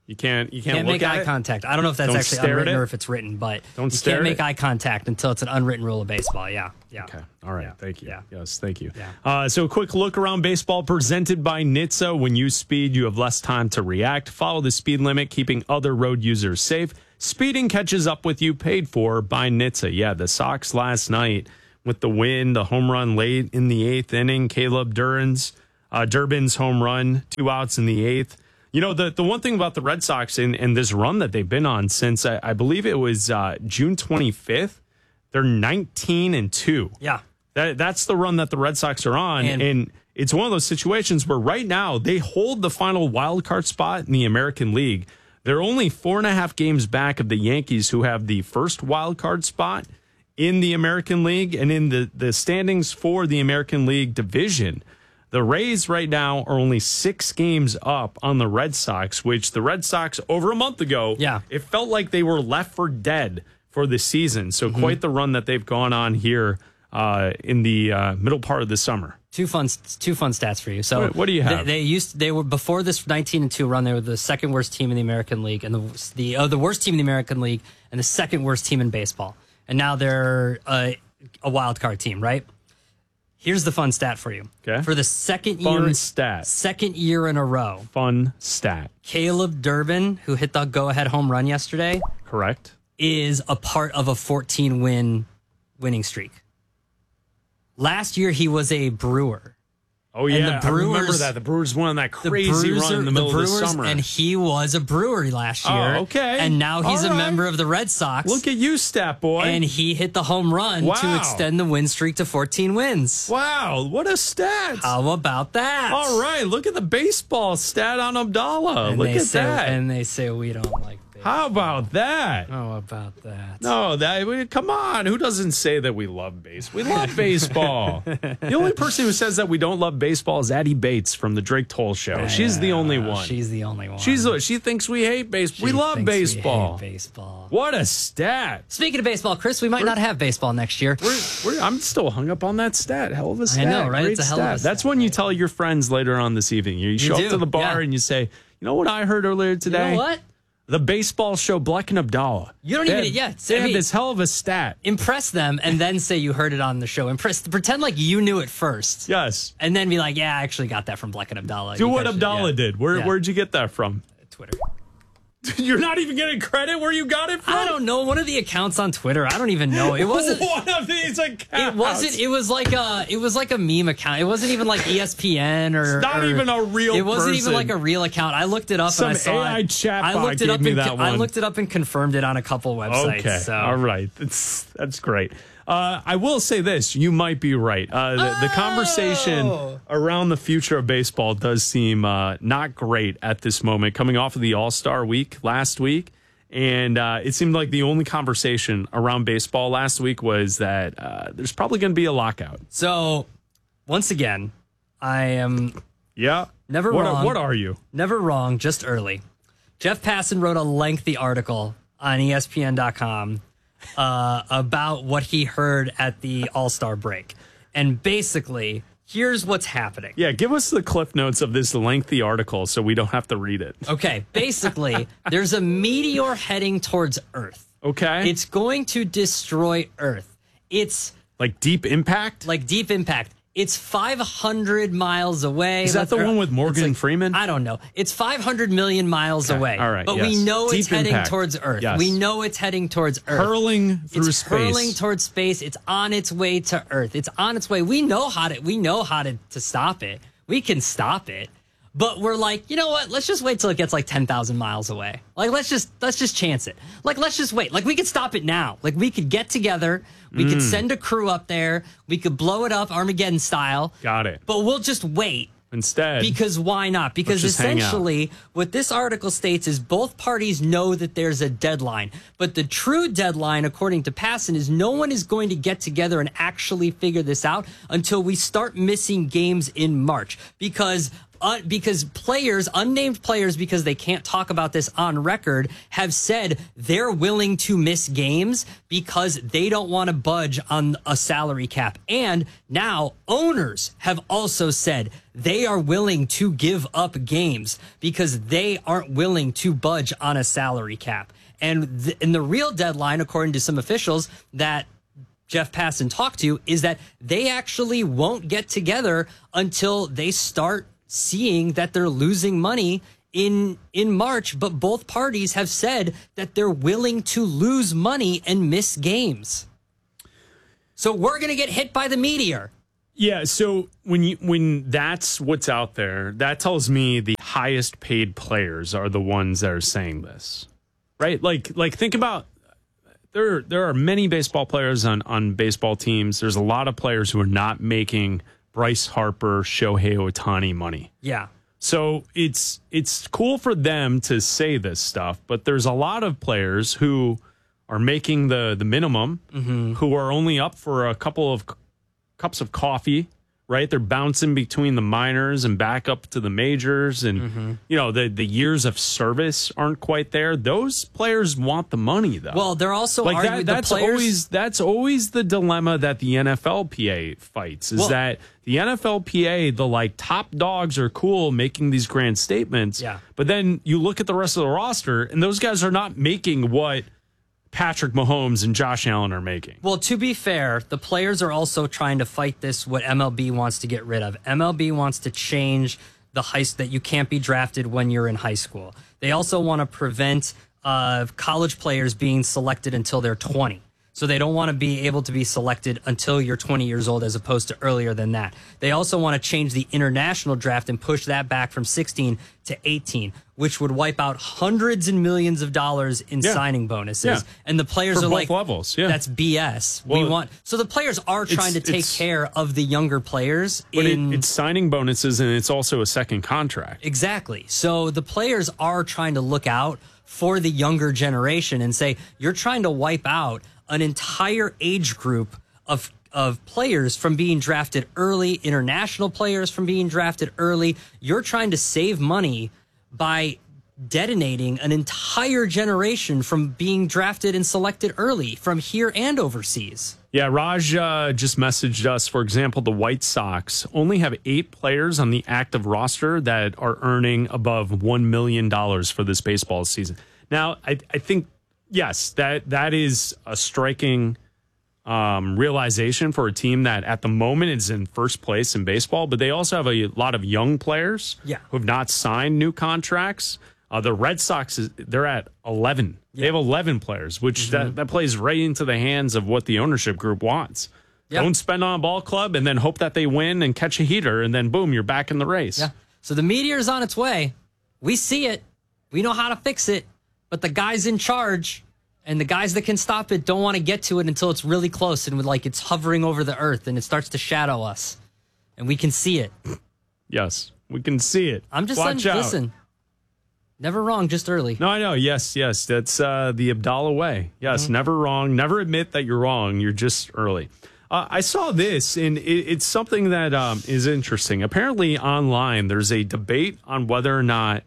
[SPEAKER 8] You can't. You
[SPEAKER 2] You
[SPEAKER 8] can't,
[SPEAKER 2] can't
[SPEAKER 8] look
[SPEAKER 2] make
[SPEAKER 8] at
[SPEAKER 2] eye
[SPEAKER 8] it?
[SPEAKER 2] contact. I don't know if that's
[SPEAKER 8] Don't
[SPEAKER 2] actually
[SPEAKER 8] stare at
[SPEAKER 2] unwritten
[SPEAKER 8] it?
[SPEAKER 2] or if it's written, but
[SPEAKER 8] Don't
[SPEAKER 2] you
[SPEAKER 8] stare
[SPEAKER 2] can't
[SPEAKER 8] at
[SPEAKER 2] make
[SPEAKER 8] it?
[SPEAKER 2] eye contact until it's an unwritten rule of baseball. Yeah, yeah.
[SPEAKER 8] Okay. All right. Thank you.
[SPEAKER 2] Yeah.
[SPEAKER 8] Yes. Thank you. Yeah. Uh, so, a quick look around baseball presented by N H T S A. When you speed, you have less time to react. Follow the speed limit, keeping other road users safe. Speeding catches up with you. Paid for by N H T S A. Yeah. The Sox last night with the win, the home run late in the eighth inning. Caleb Durbin's uh, Durbin's home run, two outs in the eighth. You know, the, the one thing about the Red Sox and, and this run that they've been on since, I, I believe it was uh, June twenty-fifth, they're nineteen and two.
[SPEAKER 2] Yeah.
[SPEAKER 8] That That's the run that the Red Sox are on. And, and it's one of those situations where right now they hold the final wild card spot in the American League. They're only four and a half games back of the Yankees, who have the first wild card spot in the American League and in the, the standings for the American League division. The Rays right now are only six games up on the Red Sox, which the Red Sox over a month ago,
[SPEAKER 2] yeah.
[SPEAKER 8] it felt like they were left for dead for the season. So
[SPEAKER 2] Mm-hmm.
[SPEAKER 8] quite the run that they've gone on here uh, in the uh, middle part of the summer.
[SPEAKER 2] Two fun, two fun stats for you. So,
[SPEAKER 8] what, what do you have?
[SPEAKER 2] They, they used, they were before this nineteen and two run. They were the second worst team in the American League, and the the uh, the worst team in the American League, and the second worst team in baseball. And now they're a, a wild card team, right? Here's the fun stat for you.
[SPEAKER 8] Okay.
[SPEAKER 2] For the second
[SPEAKER 8] Fun
[SPEAKER 2] year,
[SPEAKER 8] stat.
[SPEAKER 2] second year in a row,
[SPEAKER 8] Fun stat.
[SPEAKER 2] Caleb Durbin, who hit the go-ahead home run yesterday,
[SPEAKER 8] Correct.
[SPEAKER 2] is a part of a fourteen win winning streak. Last year, he was a Brewer.
[SPEAKER 8] Oh,
[SPEAKER 2] And
[SPEAKER 8] yeah.
[SPEAKER 2] the
[SPEAKER 8] I remember
[SPEAKER 2] Brewers-
[SPEAKER 8] that. The Brewers went on that
[SPEAKER 2] The
[SPEAKER 8] crazy
[SPEAKER 2] Brewers
[SPEAKER 8] run
[SPEAKER 2] are-
[SPEAKER 8] in the middle
[SPEAKER 2] Brewers,
[SPEAKER 8] of the summer.
[SPEAKER 2] and he was a Brewer last
[SPEAKER 8] Oh,
[SPEAKER 2] year.
[SPEAKER 8] okay.
[SPEAKER 2] And now he's
[SPEAKER 8] All
[SPEAKER 2] a
[SPEAKER 8] right.
[SPEAKER 2] member of the Red Sox.
[SPEAKER 8] Look at you, stat boy.
[SPEAKER 2] And he hit the home run
[SPEAKER 8] Wow.
[SPEAKER 2] to extend the win streak to fourteen wins.
[SPEAKER 8] Wow, what a stat.
[SPEAKER 2] How about that?
[SPEAKER 8] All right, look at the baseball stat on Abdallah.
[SPEAKER 2] And
[SPEAKER 8] Look
[SPEAKER 2] they
[SPEAKER 8] at
[SPEAKER 2] say,
[SPEAKER 8] that.
[SPEAKER 2] And they say we don't like baseball.
[SPEAKER 8] How about that?
[SPEAKER 2] How about that?
[SPEAKER 8] No, that we- come on. Who doesn't say that we love baseball? We love baseball. The only person who says that we don't love baseball is Addie Bates from the Drake Toll Show. She's the only one.
[SPEAKER 2] She's the only one.
[SPEAKER 8] She's she thinks we hate baseball. We
[SPEAKER 2] She
[SPEAKER 8] love
[SPEAKER 2] thinks we
[SPEAKER 8] baseball.
[SPEAKER 2] hate baseball.
[SPEAKER 8] What a stat.
[SPEAKER 2] Speaking of baseball, Chris, we might
[SPEAKER 8] We're-
[SPEAKER 2] not have baseball next year.
[SPEAKER 8] We're, we're, I'm still hung up on that stat. Hell of a stat.
[SPEAKER 2] know, right?
[SPEAKER 8] Great
[SPEAKER 2] It's a hell of a
[SPEAKER 8] stat. That's when you tell your friends later on this evening. You, show
[SPEAKER 2] do,
[SPEAKER 8] up to the bar
[SPEAKER 2] yeah.
[SPEAKER 8] and you say, you know what I heard earlier today?
[SPEAKER 2] You know what?
[SPEAKER 8] The baseball show, Black and Abdallah.
[SPEAKER 2] You don't
[SPEAKER 8] They
[SPEAKER 2] even,
[SPEAKER 8] had-
[SPEAKER 2] yeah.
[SPEAKER 8] They
[SPEAKER 2] I
[SPEAKER 8] had
[SPEAKER 2] mean,
[SPEAKER 8] this hell of a stat.
[SPEAKER 2] impress them and then say you heard it on the show. Impress, pretend like you knew it first.
[SPEAKER 8] Yes.
[SPEAKER 2] And then be like, yeah, I actually got that from Black and Abdallah.
[SPEAKER 8] Do
[SPEAKER 2] You
[SPEAKER 8] what
[SPEAKER 2] guys should-
[SPEAKER 8] Abdallah
[SPEAKER 2] yeah.
[SPEAKER 8] did. Where,
[SPEAKER 2] Yeah.
[SPEAKER 8] Where'd you get that from?
[SPEAKER 2] Twitter.
[SPEAKER 8] You're not even getting credit where you got it from?
[SPEAKER 2] I don't know. One of the accounts on Twitter. I don't even know. It wasn't.
[SPEAKER 8] One of these accounts.
[SPEAKER 2] It wasn't. It was like a. It was like a meme account. It wasn't even like E S P N or.
[SPEAKER 8] It's not
[SPEAKER 2] or-
[SPEAKER 8] even a real
[SPEAKER 2] It wasn't
[SPEAKER 8] person.
[SPEAKER 2] even like a real account. I looked it up
[SPEAKER 8] Some
[SPEAKER 2] and I saw
[SPEAKER 8] A I
[SPEAKER 2] it.
[SPEAKER 8] chatbot
[SPEAKER 2] I looked it
[SPEAKER 8] gave
[SPEAKER 2] up
[SPEAKER 8] me
[SPEAKER 2] and
[SPEAKER 8] that
[SPEAKER 2] con- I
[SPEAKER 8] one.
[SPEAKER 2] looked it up and confirmed it on a couple websites.
[SPEAKER 8] Okay.
[SPEAKER 2] So.
[SPEAKER 8] All right. That's that's great. Uh, I will say this. You might be right. Uh, the, the conversation
[SPEAKER 2] Oh.
[SPEAKER 8] around the future of baseball does seem uh, not great at this moment, coming off of the All-Star week last week. And uh, it seemed like the only conversation around baseball last week was that uh, there's probably going to be a lockout.
[SPEAKER 2] So, once again, I am
[SPEAKER 8] Yeah.
[SPEAKER 2] never
[SPEAKER 8] what,
[SPEAKER 2] wrong.
[SPEAKER 8] What are you?
[SPEAKER 2] Never wrong, just early. Jeff Passan wrote a lengthy article on E S P N dot com uh, about what he heard at the All-Star break. And basically, here's what's happening.
[SPEAKER 8] Yeah, give us the cliff notes of this lengthy article so we don't have to read it.
[SPEAKER 2] Okay, basically, there's a meteor heading towards Earth.
[SPEAKER 8] Okay.
[SPEAKER 2] It's going to destroy Earth. It's
[SPEAKER 8] like Deep Impact?
[SPEAKER 2] like Deep Impact. It's five hundred miles away.
[SPEAKER 8] Is that
[SPEAKER 2] Let's-
[SPEAKER 8] the one with
[SPEAKER 2] it's
[SPEAKER 8] Morgan
[SPEAKER 2] like-
[SPEAKER 8] Freeman?
[SPEAKER 2] I don't know. It's five hundred million miles
[SPEAKER 8] Okay,
[SPEAKER 2] away.
[SPEAKER 8] all right,
[SPEAKER 2] But
[SPEAKER 8] yes.
[SPEAKER 2] we know it's
[SPEAKER 8] Deep
[SPEAKER 2] heading
[SPEAKER 8] impact.
[SPEAKER 2] towards Earth.
[SPEAKER 8] Yes.
[SPEAKER 2] We know it's heading towards Earth.
[SPEAKER 8] Hurling through
[SPEAKER 2] it's
[SPEAKER 8] space.
[SPEAKER 2] hurling towards space. It's on its way to Earth. It's on its way. We know how to we know how to, to stop it. We can stop it. But we're like, you know what? Let's just wait till it gets like ten thousand miles away. Like, let's just let's just chance it. Like, let's just wait. Like, we could stop it now. Like, we could get together. We could
[SPEAKER 8] Mm.
[SPEAKER 2] send a crew up there. We could blow it up Armageddon style.
[SPEAKER 8] Got it.
[SPEAKER 2] But we'll just wait.
[SPEAKER 8] Instead.
[SPEAKER 2] Because why not? Because
[SPEAKER 8] Let's just hang out.
[SPEAKER 2] essentially, what this article states is both parties know that there's a deadline. But the true deadline, according to Passan, is no one is going to get together and actually figure this out until we start missing games in March. Because Uh, because players, unnamed players, because they can't talk about this on record, have said they're willing to miss games because they don't want to budge on a salary cap. And now owners have also said they are willing to give up games because they aren't willing to budge on a salary cap. And th- in the real deadline, according to some officials that Jeff Passan talked to, is that they actually won't get together until they start seeing that they're losing money in in March, but both parties have said that they're willing to lose money and miss games. So we're going to get hit by the meteor.
[SPEAKER 8] Yeah, so when you when that's what's out there, that tells me the highest paid players are the ones that are saying this. Right? Like like think about there there are many baseball players on on baseball teams. There's a lot of players who are not making Bryce Harper, Shohei Ohtani money.
[SPEAKER 2] Yeah.
[SPEAKER 8] So it's it's cool for them to say this stuff, but there's a lot of players who are making the the minimum,
[SPEAKER 2] mm-hmm.
[SPEAKER 8] who are only up for a couple of c- cups of coffee, right? They're bouncing between the minors and back up to the majors, and
[SPEAKER 2] mm-hmm.
[SPEAKER 8] you know the the years of service aren't quite there. Those players want the money, though.
[SPEAKER 2] Well, they're also
[SPEAKER 8] like
[SPEAKER 2] arguing
[SPEAKER 8] that, that's
[SPEAKER 2] the players.
[SPEAKER 8] always that's always the dilemma that the N F L P A fights is
[SPEAKER 2] Well,
[SPEAKER 8] that the N F L P A, the like top dogs are cool making these grand statements,
[SPEAKER 2] Yeah.
[SPEAKER 8] but then you look at the rest of the roster, and those guys are not making what Patrick Mahomes and Josh Allen are making.
[SPEAKER 2] Well, to be fair, the players are also trying to fight this, what M L B wants to get rid of. M L B wants to change the high that you can't be drafted when you're in high school. They also want to prevent uh, college players being selected until they're twenty. So they don't want to be able to be selected until you're twenty years old as opposed to earlier than that. They also want to change the international draft and push that back from sixteen to eighteen, which would wipe out hundreds and millions of dollars in
[SPEAKER 8] Yeah.
[SPEAKER 2] signing bonuses.
[SPEAKER 8] Yeah.
[SPEAKER 2] And the players
[SPEAKER 8] For
[SPEAKER 2] are
[SPEAKER 8] both
[SPEAKER 2] like,
[SPEAKER 8] levels, yeah.
[SPEAKER 2] that's B S.
[SPEAKER 8] Well,
[SPEAKER 2] we want so the players are trying to
[SPEAKER 8] it's-
[SPEAKER 2] take
[SPEAKER 8] it's-
[SPEAKER 2] care of the younger players.
[SPEAKER 8] But
[SPEAKER 2] in
[SPEAKER 8] it, it's signing bonuses, and it's also a second contract.
[SPEAKER 2] Exactly. So the players are trying to look out for the younger generation and say, you're trying to wipe out an entire age group of of players from being drafted early, international players from being drafted early. You're trying to save money by detonating an entire generation from being drafted and selected early from here and overseas.
[SPEAKER 8] Yeah, Raj uh, just messaged us. For example, the White Sox only have eight players on the active roster that are earning above one million dollars for this baseball season. Now, I, I think, yes, that that is a striking um, realization for a team that at the moment is in first place in baseball, but they also have a lot of young players
[SPEAKER 2] Yeah.
[SPEAKER 8] who have not signed new contracts. Uh, the Red Sox, is they're at eleven. Yeah. They have eleven players, which
[SPEAKER 2] Mm-hmm.
[SPEAKER 8] that, that plays right into the hands of what the ownership group wants.
[SPEAKER 2] Yep.
[SPEAKER 8] Don't spend on a ball club and then hope that they win and catch a heater, and then boom, you're back in the race.
[SPEAKER 2] Yeah. So the meteor's on its way. We see it. We know how to fix it. But the guys in charge and the guys that can stop it don't want to get to it until it's really close and with like it's hovering over the earth and it starts to shadow us. And we can see it.
[SPEAKER 8] Yes, we can see it.
[SPEAKER 2] I'm just
[SPEAKER 8] Watch
[SPEAKER 2] saying,
[SPEAKER 8] out.
[SPEAKER 2] listen. Never wrong, just early.
[SPEAKER 8] No, I know. Yes, yes. That's uh, the Abdallah way. Yes,
[SPEAKER 2] Mm-hmm.
[SPEAKER 8] never wrong. Never admit that you're wrong. You're just early. Uh, I saw this, and it, it's something that um, is interesting. Apparently, online, there's a debate on whether or not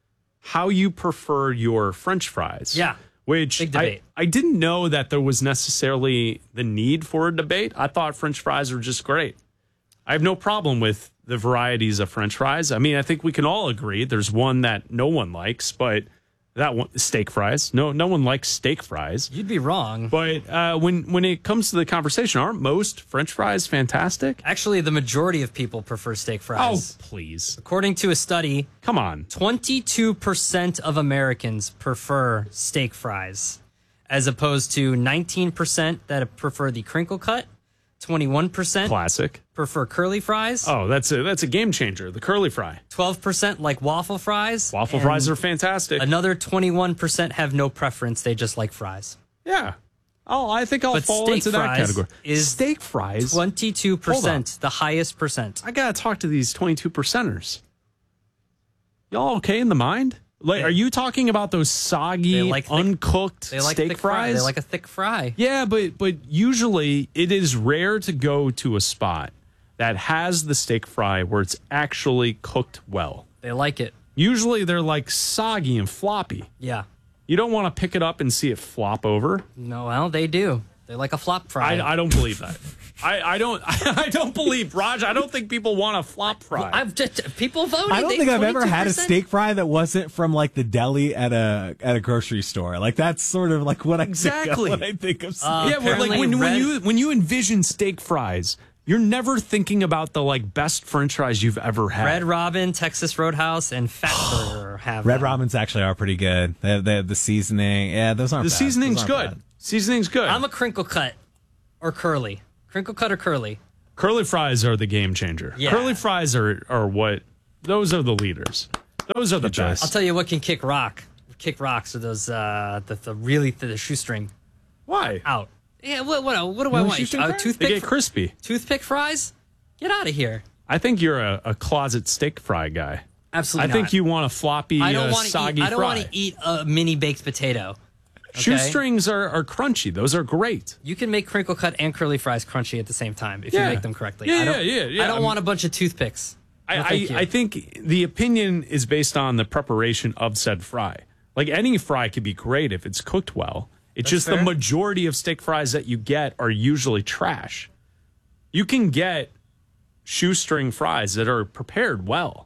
[SPEAKER 8] how you prefer your French fries.
[SPEAKER 2] Yeah.
[SPEAKER 8] Which
[SPEAKER 2] Big
[SPEAKER 8] I,
[SPEAKER 2] debate.
[SPEAKER 8] I didn't know that there was necessarily the need for a debate. I thought French fries were just great. I have no problem with the varieties of French fries. I mean, I think we can all agree there's one that no one likes, but that one, steak fries. No, no one likes steak fries.
[SPEAKER 2] You'd be wrong.
[SPEAKER 8] But uh, when when it comes to the conversation, aren't most French fries fantastic?
[SPEAKER 2] Actually, the majority of people prefer steak fries.
[SPEAKER 8] Oh, please.
[SPEAKER 2] According to a study,
[SPEAKER 8] come on.
[SPEAKER 2] twenty-two percent of Americans prefer steak fries, as opposed to nineteen percent that prefer the crinkle cut, twenty-one percent
[SPEAKER 8] Classic.
[SPEAKER 2] prefer curly fries.
[SPEAKER 8] Oh, that's a that's a game changer. The curly fry.
[SPEAKER 2] twelve percent like waffle fries.
[SPEAKER 8] Waffle
[SPEAKER 2] and
[SPEAKER 8] fries are fantastic.
[SPEAKER 2] Another twenty-one percent have no preference. They just like fries.
[SPEAKER 8] Yeah. Oh, I think I'll
[SPEAKER 2] But
[SPEAKER 8] fall
[SPEAKER 2] steak
[SPEAKER 8] into that
[SPEAKER 2] fries
[SPEAKER 8] category.
[SPEAKER 2] is
[SPEAKER 8] steak fries.
[SPEAKER 2] twenty-two percent, the highest percent.
[SPEAKER 8] I gotta talk to these twenty-two percenters. Y'all okay in the mind? Like,
[SPEAKER 2] They-
[SPEAKER 8] are you talking about those soggy,
[SPEAKER 2] They like thick-
[SPEAKER 8] uncooked
[SPEAKER 2] They like
[SPEAKER 8] steak
[SPEAKER 2] thick fry.
[SPEAKER 8] fries?
[SPEAKER 2] They like a thick fry.
[SPEAKER 8] Yeah, but but usually it is rare to go to a spot that has the steak fry where it's actually cooked well.
[SPEAKER 2] They like it.
[SPEAKER 8] Usually they're like soggy and floppy.
[SPEAKER 2] Yeah.
[SPEAKER 8] You don't want to pick it up and see it flop over.
[SPEAKER 2] No, well, they do. They like a flop fry.
[SPEAKER 8] I, I don't believe that. I, I don't. I don't believe Raj. I don't think people want a flop fry.
[SPEAKER 2] Well, I've just people voted.
[SPEAKER 1] I don't
[SPEAKER 2] they,
[SPEAKER 1] think I've ever
[SPEAKER 2] twenty-two percent.
[SPEAKER 1] had a steak fry that wasn't from like the deli at a at a grocery store. Like that's sort of like what I
[SPEAKER 8] exactly.
[SPEAKER 1] think of when I think of steak.
[SPEAKER 2] Uh,
[SPEAKER 8] yeah, but like when, when you when you envision steak fries, you're never thinking about the like best French fries you've ever had.
[SPEAKER 2] Red Robin, Texas Roadhouse, and Fatburger have
[SPEAKER 1] Red
[SPEAKER 2] them.
[SPEAKER 1] Robins actually are pretty good. They have, they have the seasoning. Yeah, those aren't
[SPEAKER 8] The
[SPEAKER 1] bad.
[SPEAKER 8] seasoning's
[SPEAKER 1] Those aren't
[SPEAKER 8] good.
[SPEAKER 1] bad.
[SPEAKER 8] Seasoning's good.
[SPEAKER 2] I'm a crinkle cut or curly. Crinkle cut or curly.
[SPEAKER 8] Curly fries are the game changer.
[SPEAKER 2] Yeah.
[SPEAKER 8] Curly fries are, are what, those are the leaders. Those are the best.
[SPEAKER 2] I'll tell you what can kick rock. Kick rocks are those, uh, the, the really, the, the shoestring.
[SPEAKER 8] Why?
[SPEAKER 2] Out. Yeah, what, what, what do
[SPEAKER 8] You
[SPEAKER 2] I
[SPEAKER 8] want
[SPEAKER 2] want?
[SPEAKER 8] shoestring
[SPEAKER 2] Uh,
[SPEAKER 8] fries?
[SPEAKER 2] toothpick
[SPEAKER 8] They get crispy.
[SPEAKER 2] Toothpick fries? Get out of here.
[SPEAKER 8] I think you're a, a closet steak fry guy.
[SPEAKER 2] Absolutely
[SPEAKER 8] I think
[SPEAKER 2] not.
[SPEAKER 8] you want a floppy,
[SPEAKER 2] I don't
[SPEAKER 8] uh,
[SPEAKER 2] want to
[SPEAKER 8] soggy
[SPEAKER 2] eat. I don't
[SPEAKER 8] fry.
[SPEAKER 2] want to eat a mini baked potato. Okay?
[SPEAKER 8] Shoestrings are, are crunchy. Those are great.
[SPEAKER 2] You can make crinkle cut and curly fries crunchy at the same time if
[SPEAKER 8] Yeah.
[SPEAKER 2] you make them correctly.
[SPEAKER 8] Yeah,
[SPEAKER 2] I don't,
[SPEAKER 8] yeah, yeah, yeah.
[SPEAKER 2] I don't
[SPEAKER 8] I'm-
[SPEAKER 2] want a bunch of toothpicks.
[SPEAKER 8] I,
[SPEAKER 2] No, thank
[SPEAKER 8] I,
[SPEAKER 2] you.
[SPEAKER 8] I think the opinion is based on the preparation of said fry. Like any fry could be great if it's cooked well. It's
[SPEAKER 2] That's
[SPEAKER 8] just
[SPEAKER 2] fair.
[SPEAKER 8] the majority of steak fries that you get are usually trash. You can get shoestring fries that are prepared well.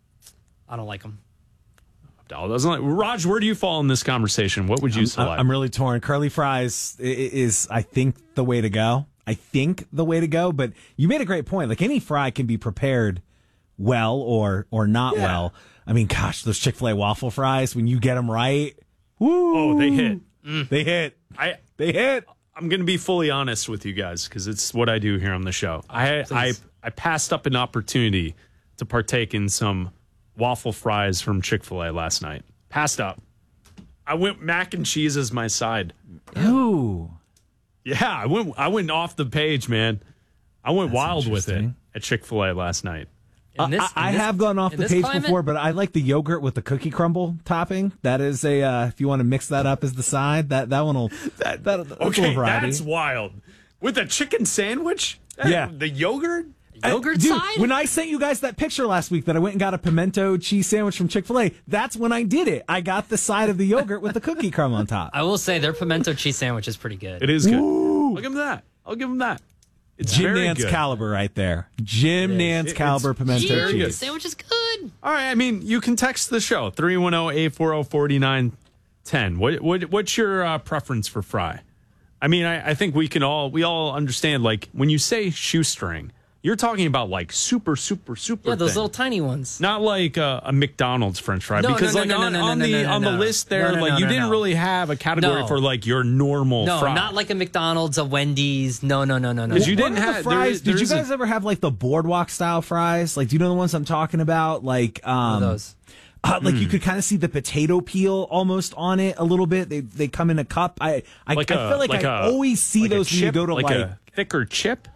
[SPEAKER 2] I don't like them.
[SPEAKER 8] Abdallah doesn't like. Raj, where do you fall in this conversation? What would you
[SPEAKER 1] I'm,
[SPEAKER 8] select?
[SPEAKER 1] I'm really torn. Curly fries i- i- is, I think, the way to go. I think the way to go. But you made a great point. Like any fry can be prepared well or or not
[SPEAKER 8] Yeah.
[SPEAKER 1] well. I mean, gosh, those Chick-fil-A waffle fries, when you get them right, woo,
[SPEAKER 8] oh, they hit.
[SPEAKER 1] they hit.
[SPEAKER 8] I
[SPEAKER 1] They hit.
[SPEAKER 8] I'm going to be fully honest with you guys because it's what I do here on the show. I, I
[SPEAKER 2] Please.
[SPEAKER 8] I passed up an opportunity to partake in some waffle fries from Chick-fil-A last night. Passed up. I went mac and cheese as my side.
[SPEAKER 1] Ooh.
[SPEAKER 8] Yeah, I went I went off the page, man. I went
[SPEAKER 1] That's
[SPEAKER 8] wild with it
[SPEAKER 1] interesting.
[SPEAKER 8] at Chick-fil-A last night.
[SPEAKER 2] In this-
[SPEAKER 1] Uh, I, I
[SPEAKER 2] in this-
[SPEAKER 1] have gone off
[SPEAKER 2] in
[SPEAKER 1] the
[SPEAKER 2] this
[SPEAKER 1] page
[SPEAKER 2] climate?
[SPEAKER 1] before, but I like the yogurt with the cookie crumble topping. That is a uh, if you want to mix that up as the side, that that one will that, that that's a
[SPEAKER 8] Okay,
[SPEAKER 1] little variety.
[SPEAKER 8] that's wild. With a chicken sandwich? That-
[SPEAKER 1] Yeah.
[SPEAKER 8] The yogurt?
[SPEAKER 2] Yogurt
[SPEAKER 1] Uh, dude,
[SPEAKER 2] side?
[SPEAKER 1] when I sent you guys that picture last week that I went and got a pimento cheese sandwich from Chick-fil-A, that's when I did it. I got the side of the yogurt with the cookie crumb on top.
[SPEAKER 2] I will say their pimento cheese sandwich is pretty good.
[SPEAKER 8] It is good.
[SPEAKER 1] Ooh.
[SPEAKER 8] I'll give him that. I'll give him that. It's
[SPEAKER 1] Jim
[SPEAKER 8] very
[SPEAKER 1] Nance
[SPEAKER 8] good.
[SPEAKER 1] caliber right there. Jim Nance
[SPEAKER 8] It-
[SPEAKER 1] caliber
[SPEAKER 8] it's
[SPEAKER 1] pimento
[SPEAKER 8] very
[SPEAKER 1] cheese.
[SPEAKER 8] good.
[SPEAKER 2] The sandwich is good.
[SPEAKER 8] All right, I mean, you can text the show three one zero, eight four zero, four nine one zero. What what what's your uh, preference for fry? I mean, I, I think we can all we all understand like when you say shoestring, you're talking about like super super super
[SPEAKER 2] Yeah, those
[SPEAKER 8] thin.
[SPEAKER 2] little tiny ones.
[SPEAKER 8] Not like uh, a McDonald's French fry
[SPEAKER 2] No, no,
[SPEAKER 8] because
[SPEAKER 2] no,
[SPEAKER 8] like
[SPEAKER 2] no, no,
[SPEAKER 8] on,
[SPEAKER 2] no,
[SPEAKER 8] on
[SPEAKER 2] no,
[SPEAKER 8] the
[SPEAKER 2] no, no,
[SPEAKER 8] on the
[SPEAKER 2] no.
[SPEAKER 8] list there,
[SPEAKER 2] No, no,
[SPEAKER 8] like
[SPEAKER 2] no,
[SPEAKER 8] you
[SPEAKER 2] no,
[SPEAKER 8] didn't
[SPEAKER 2] no.
[SPEAKER 8] really have a category
[SPEAKER 2] No.
[SPEAKER 8] for like your normal
[SPEAKER 2] No,
[SPEAKER 8] fry.
[SPEAKER 2] not like a McDonald's, a Wendy's. No, no, no, no, no.
[SPEAKER 8] Because you
[SPEAKER 1] What
[SPEAKER 8] didn't
[SPEAKER 1] are the
[SPEAKER 8] have there
[SPEAKER 1] fries.
[SPEAKER 8] is- there
[SPEAKER 1] Did you
[SPEAKER 8] is a-
[SPEAKER 1] guys ever have like the boardwalk style fries? Like, do you know the ones I'm talking about? Like, um,
[SPEAKER 2] those?
[SPEAKER 1] Uh, like
[SPEAKER 8] Hmm.
[SPEAKER 1] you could kind of see the potato peel almost on it a little bit. They they come in a cup. I I,
[SPEAKER 8] like
[SPEAKER 1] I
[SPEAKER 8] a-
[SPEAKER 1] feel like,
[SPEAKER 8] like
[SPEAKER 1] I
[SPEAKER 8] a-
[SPEAKER 1] always see
[SPEAKER 8] like a
[SPEAKER 1] those when you
[SPEAKER 8] chip?
[SPEAKER 1] go to
[SPEAKER 8] like
[SPEAKER 1] like,
[SPEAKER 8] a thicker chip.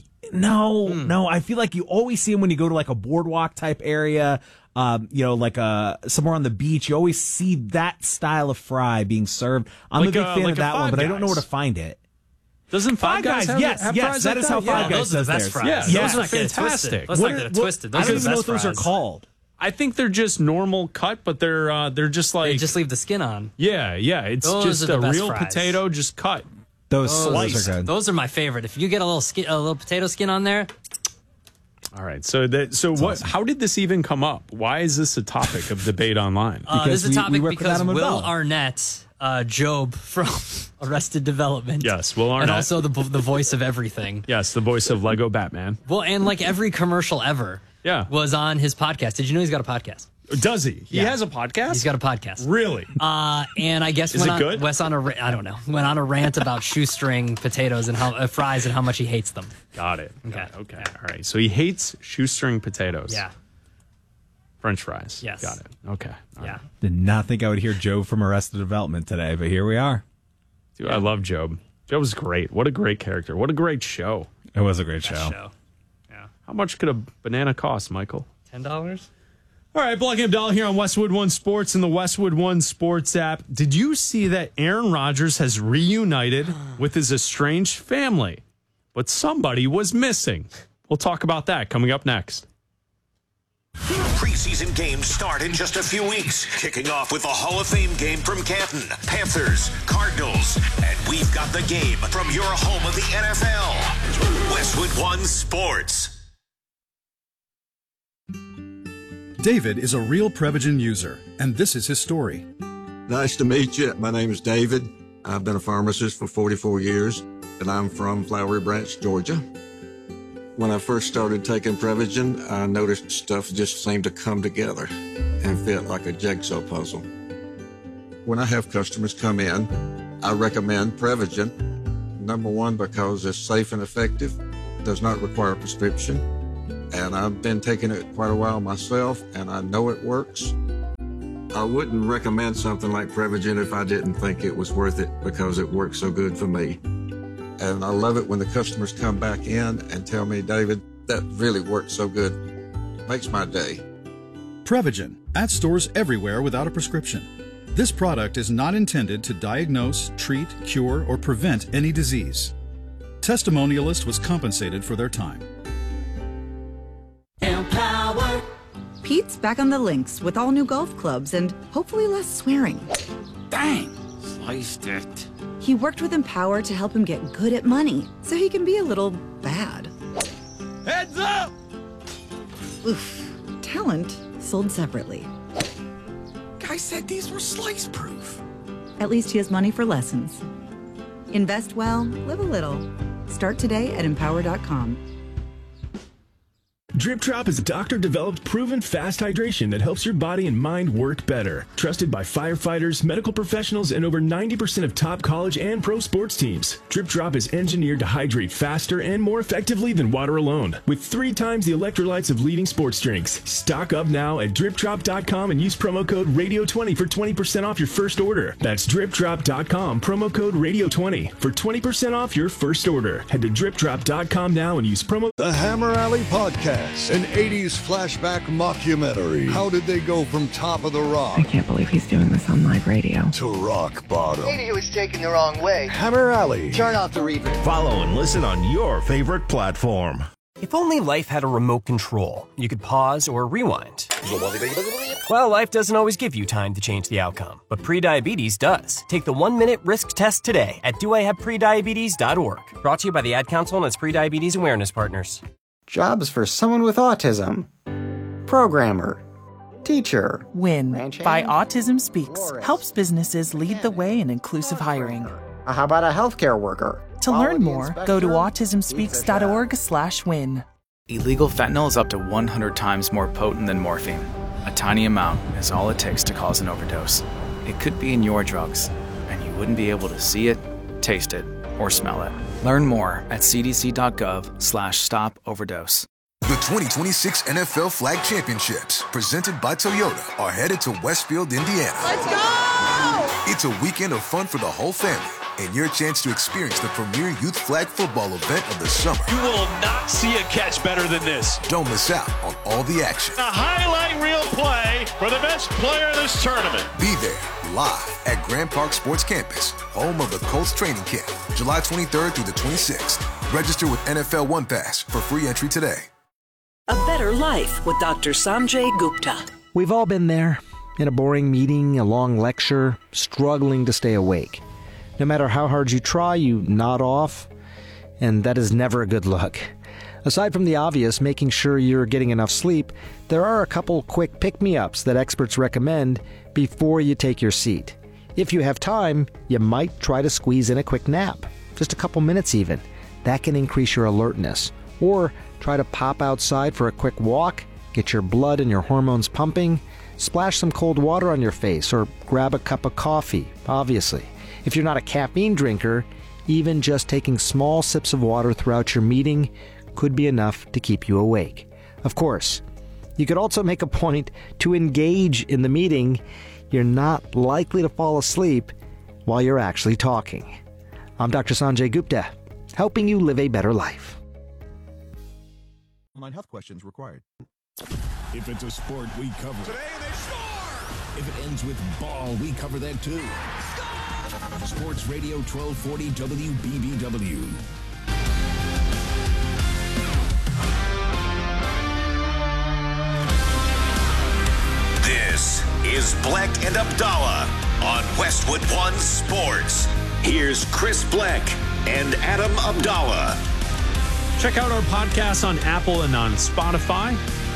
[SPEAKER 1] no
[SPEAKER 8] Hmm.
[SPEAKER 1] no. I feel like you always see them when you go to like a boardwalk type area. Um, you know, like uh somewhere on the beach. You always see that style of fry being served. I'm
[SPEAKER 8] Like
[SPEAKER 1] a big
[SPEAKER 8] a-
[SPEAKER 1] fan
[SPEAKER 8] like
[SPEAKER 1] of
[SPEAKER 8] a
[SPEAKER 1] that one,
[SPEAKER 8] Five
[SPEAKER 1] but I don't know where to
[SPEAKER 8] Guys.
[SPEAKER 1] find it.
[SPEAKER 8] Doesn't Five,
[SPEAKER 1] Five Guys,
[SPEAKER 8] have,
[SPEAKER 1] yes,
[SPEAKER 8] have
[SPEAKER 1] yes,
[SPEAKER 8] fries
[SPEAKER 1] that
[SPEAKER 8] like
[SPEAKER 1] is how
[SPEAKER 8] Yeah,
[SPEAKER 1] Five Guys
[SPEAKER 2] those are the
[SPEAKER 1] does
[SPEAKER 2] best
[SPEAKER 1] theirs.
[SPEAKER 2] fries.
[SPEAKER 8] Yeah,
[SPEAKER 2] Those
[SPEAKER 8] those
[SPEAKER 2] are
[SPEAKER 8] are
[SPEAKER 2] not getting
[SPEAKER 8] fantastic.
[SPEAKER 2] twisted. Those
[SPEAKER 1] What
[SPEAKER 2] not
[SPEAKER 1] are-
[SPEAKER 2] getting
[SPEAKER 1] what-
[SPEAKER 2] twisted. Those
[SPEAKER 1] I
[SPEAKER 2] are
[SPEAKER 1] don't
[SPEAKER 2] the
[SPEAKER 1] even know
[SPEAKER 2] best
[SPEAKER 1] what those
[SPEAKER 2] fries.
[SPEAKER 1] are called.
[SPEAKER 8] I think they're just normal cut, but they're uh, they're just like
[SPEAKER 2] They just leave the skin on.
[SPEAKER 8] yeah, yeah. It's
[SPEAKER 2] Those
[SPEAKER 8] just
[SPEAKER 2] are the
[SPEAKER 8] a
[SPEAKER 2] best
[SPEAKER 8] real
[SPEAKER 2] fries.
[SPEAKER 8] potato, just cut.
[SPEAKER 1] Those,
[SPEAKER 2] Those,
[SPEAKER 1] those are good.
[SPEAKER 2] those are my favorite. If you get a little skin, a little potato skin on there,
[SPEAKER 8] All right, so that so what?
[SPEAKER 1] awesome.
[SPEAKER 8] How did this even come up? Why is this a topic of debate online?
[SPEAKER 2] uh, this is a
[SPEAKER 1] we- we
[SPEAKER 2] topic
[SPEAKER 1] work with
[SPEAKER 2] because
[SPEAKER 1] Adam and
[SPEAKER 2] Will
[SPEAKER 1] Bell.
[SPEAKER 2] Arnett, uh, Job from Arrested Development,
[SPEAKER 8] Yes, Will
[SPEAKER 2] and
[SPEAKER 8] Arnett.
[SPEAKER 2] also the the voice of everything.
[SPEAKER 8] Yes, the voice of Lego Batman.
[SPEAKER 2] Well, and like every commercial ever,
[SPEAKER 8] Yeah.
[SPEAKER 2] was on his podcast. Did you know he's got a podcast?
[SPEAKER 8] Does he? He
[SPEAKER 2] Yeah.
[SPEAKER 8] has a podcast.
[SPEAKER 2] He's got a podcast.
[SPEAKER 8] Really?
[SPEAKER 2] Uh, and I guess
[SPEAKER 8] Is
[SPEAKER 2] went
[SPEAKER 8] it
[SPEAKER 2] on,
[SPEAKER 8] good?
[SPEAKER 2] Wes on a ra- I don't know went on a rant about shoestring potatoes and how uh, fries and how much he hates them.
[SPEAKER 8] Got it.
[SPEAKER 2] Okay.
[SPEAKER 8] Got it. Okay. All right. So he hates shoestring potatoes.
[SPEAKER 2] Yeah,
[SPEAKER 8] French fries.
[SPEAKER 2] Yes.
[SPEAKER 8] Got it. Okay. All
[SPEAKER 2] yeah.
[SPEAKER 8] right.
[SPEAKER 1] Did not think I would hear Joe from Arrested Development today, but here we are.
[SPEAKER 8] Dude, I love Job. Job was great. What a great character. What a great show.
[SPEAKER 1] It was a great show.
[SPEAKER 2] Best show. Yeah,
[SPEAKER 8] How much could a banana cost, Michael?
[SPEAKER 2] ten dollars.
[SPEAKER 8] All right, Block and Abdallah here on Westwood One Sports and the Westwood One Sports app. Did you see that Aaron Rodgers has reunited with his estranged family, but somebody was missing? We'll talk about that coming up next.
[SPEAKER 11] Preseason games start in just a few weeks, kicking off with the Hall of Fame game from Canton, Panthers, Cardinals, and we've got the game from your home of the N F L, Westwood One Sports.
[SPEAKER 7] David is a real Prevagen user, and this is his story.
[SPEAKER 9] Nice to meet you. My name is David. I've been a pharmacist for forty-four years, and I'm from Flowery Branch, Georgia. When I first started taking Prevagen, I noticed stuff just seemed to come together and fit like a jigsaw puzzle. When I have customers come in, I recommend Prevagen. Number one, because it's safe and effective, does not require a prescription, and I've been taking it quite a while myself, and I know it works. I wouldn't recommend something like Prevagen if I didn't think it was worth it because it works so good for me. And I love it when the customers come back in and tell me, David, that really worked so good. Makes my day.
[SPEAKER 7] Prevagen, at stores everywhere without a prescription. This product is not intended to diagnose, treat, cure, or prevent any disease. Testimonialist was compensated for their time.
[SPEAKER 31] Empower. Pete's back on the links with all new golf clubs and hopefully less swearing.
[SPEAKER 10] Dang, sliced it.
[SPEAKER 31] He worked with Empower to help him get good at money, so he can be a little bad.
[SPEAKER 10] Heads up!
[SPEAKER 31] Oof. Talent sold separately.
[SPEAKER 10] Guy said these were slice proof.
[SPEAKER 31] At least he has money for lessons. Invest well, live a little. Start today at empower dot com.
[SPEAKER 12] Drip Drop is a doctor-developed, proven fast hydration that helps your body and mind work better. Trusted by firefighters, medical professionals, and over ninety percent of top college and pro sports teams. Drip Drop is engineered to hydrate faster and more effectively than water alone, with three times the electrolytes of leading sports drinks. Stock up now at drip drop dot com and use promo code radio twenty for twenty percent off your first order. That's drip drop dot com, promo code radio twenty for twenty percent off your first order. Head to drip drop dot com now and use promo...
[SPEAKER 13] The Hammer Alley Podcast. An eighties flashback mockumentary. How did they go from top of the rock?
[SPEAKER 15] I can't believe he's doing this on live radio.
[SPEAKER 13] To rock bottom.
[SPEAKER 17] Maybe he was taken the wrong way.
[SPEAKER 13] Hammer Alley.
[SPEAKER 17] Turn off the reverb.
[SPEAKER 32] Follow and listen on your favorite platform.
[SPEAKER 25] If only life had a remote control, you could pause or rewind. Well, life doesn't always give you time to change the outcome, but prediabetes does. Take the one-minute risk test today at do I have prediabetes dot org. Brought to you by the Ad Council and its prediabetes awareness partners.
[SPEAKER 18] Jobs for someone with autism. Programmer. Teacher.
[SPEAKER 19] WIN by Autism Speaks helps businesses lead the way in inclusive hiring.
[SPEAKER 18] How about a healthcare worker?
[SPEAKER 19] To learn more, go to autism speaks dot org slash win.
[SPEAKER 20] Illegal fentanyl is up to one hundred times more potent than morphine. A tiny amount is all it takes to cause an overdose. It could be in your drugs, and you wouldn't be able to see it, taste it, or smell it. Learn more at c d c dot gov slash stop overdose.
[SPEAKER 16] The twenty twenty-six N F L Flag Championships, presented by Toyota, are headed to Westfield, Indiana.
[SPEAKER 14] Let's go!
[SPEAKER 16] It's a weekend of fun for the whole family, and your chance to experience the premier youth flag football event of the summer.
[SPEAKER 26] You will not see a catch better than this.
[SPEAKER 16] Don't miss out on all the action.
[SPEAKER 26] A highlight reel play for the best player in this tournament.
[SPEAKER 16] Be there, live at Grand Park Sports Campus, home of the Colts training camp, July twenty-third through the twenty-sixth. Register with N F L One Pass for free entry today.
[SPEAKER 29] A Better Life with Doctor Sanjay Gupta.
[SPEAKER 30] We've all been there. In a boring meeting, a long lecture, struggling to stay awake. No matter how hard you try, you nod off, and that is never a good look. Aside from the obvious, making sure you're getting enough sleep, there are a couple quick pick-me-ups that experts recommend before you take your seat. If you have time, you might try to squeeze in a quick nap, just a couple minutes even. That can increase your alertness. Or try to pop outside for a quick walk, get your blood and your hormones pumping, splash some cold water on your face, or grab a cup of coffee, obviously. If you're not a caffeine drinker, even just taking small sips of water throughout your meeting could be enough to keep you awake. Of course, you could also make a point to engage in the meeting. You're not likely to fall asleep while you're actually talking. I'm Doctor Sanjay Gupta, helping you live a better life.
[SPEAKER 32] Online health questions required. If it's a sport, we cover it. Today they score! If it ends with ball, we cover that too. Score! Sports Radio twelve forty W B B W.
[SPEAKER 11] is Bleck and Abdallah on Westwood One Sports. Here's Chris Bleck and Adam Abdallah.
[SPEAKER 8] Check out our podcast on Apple and on Spotify.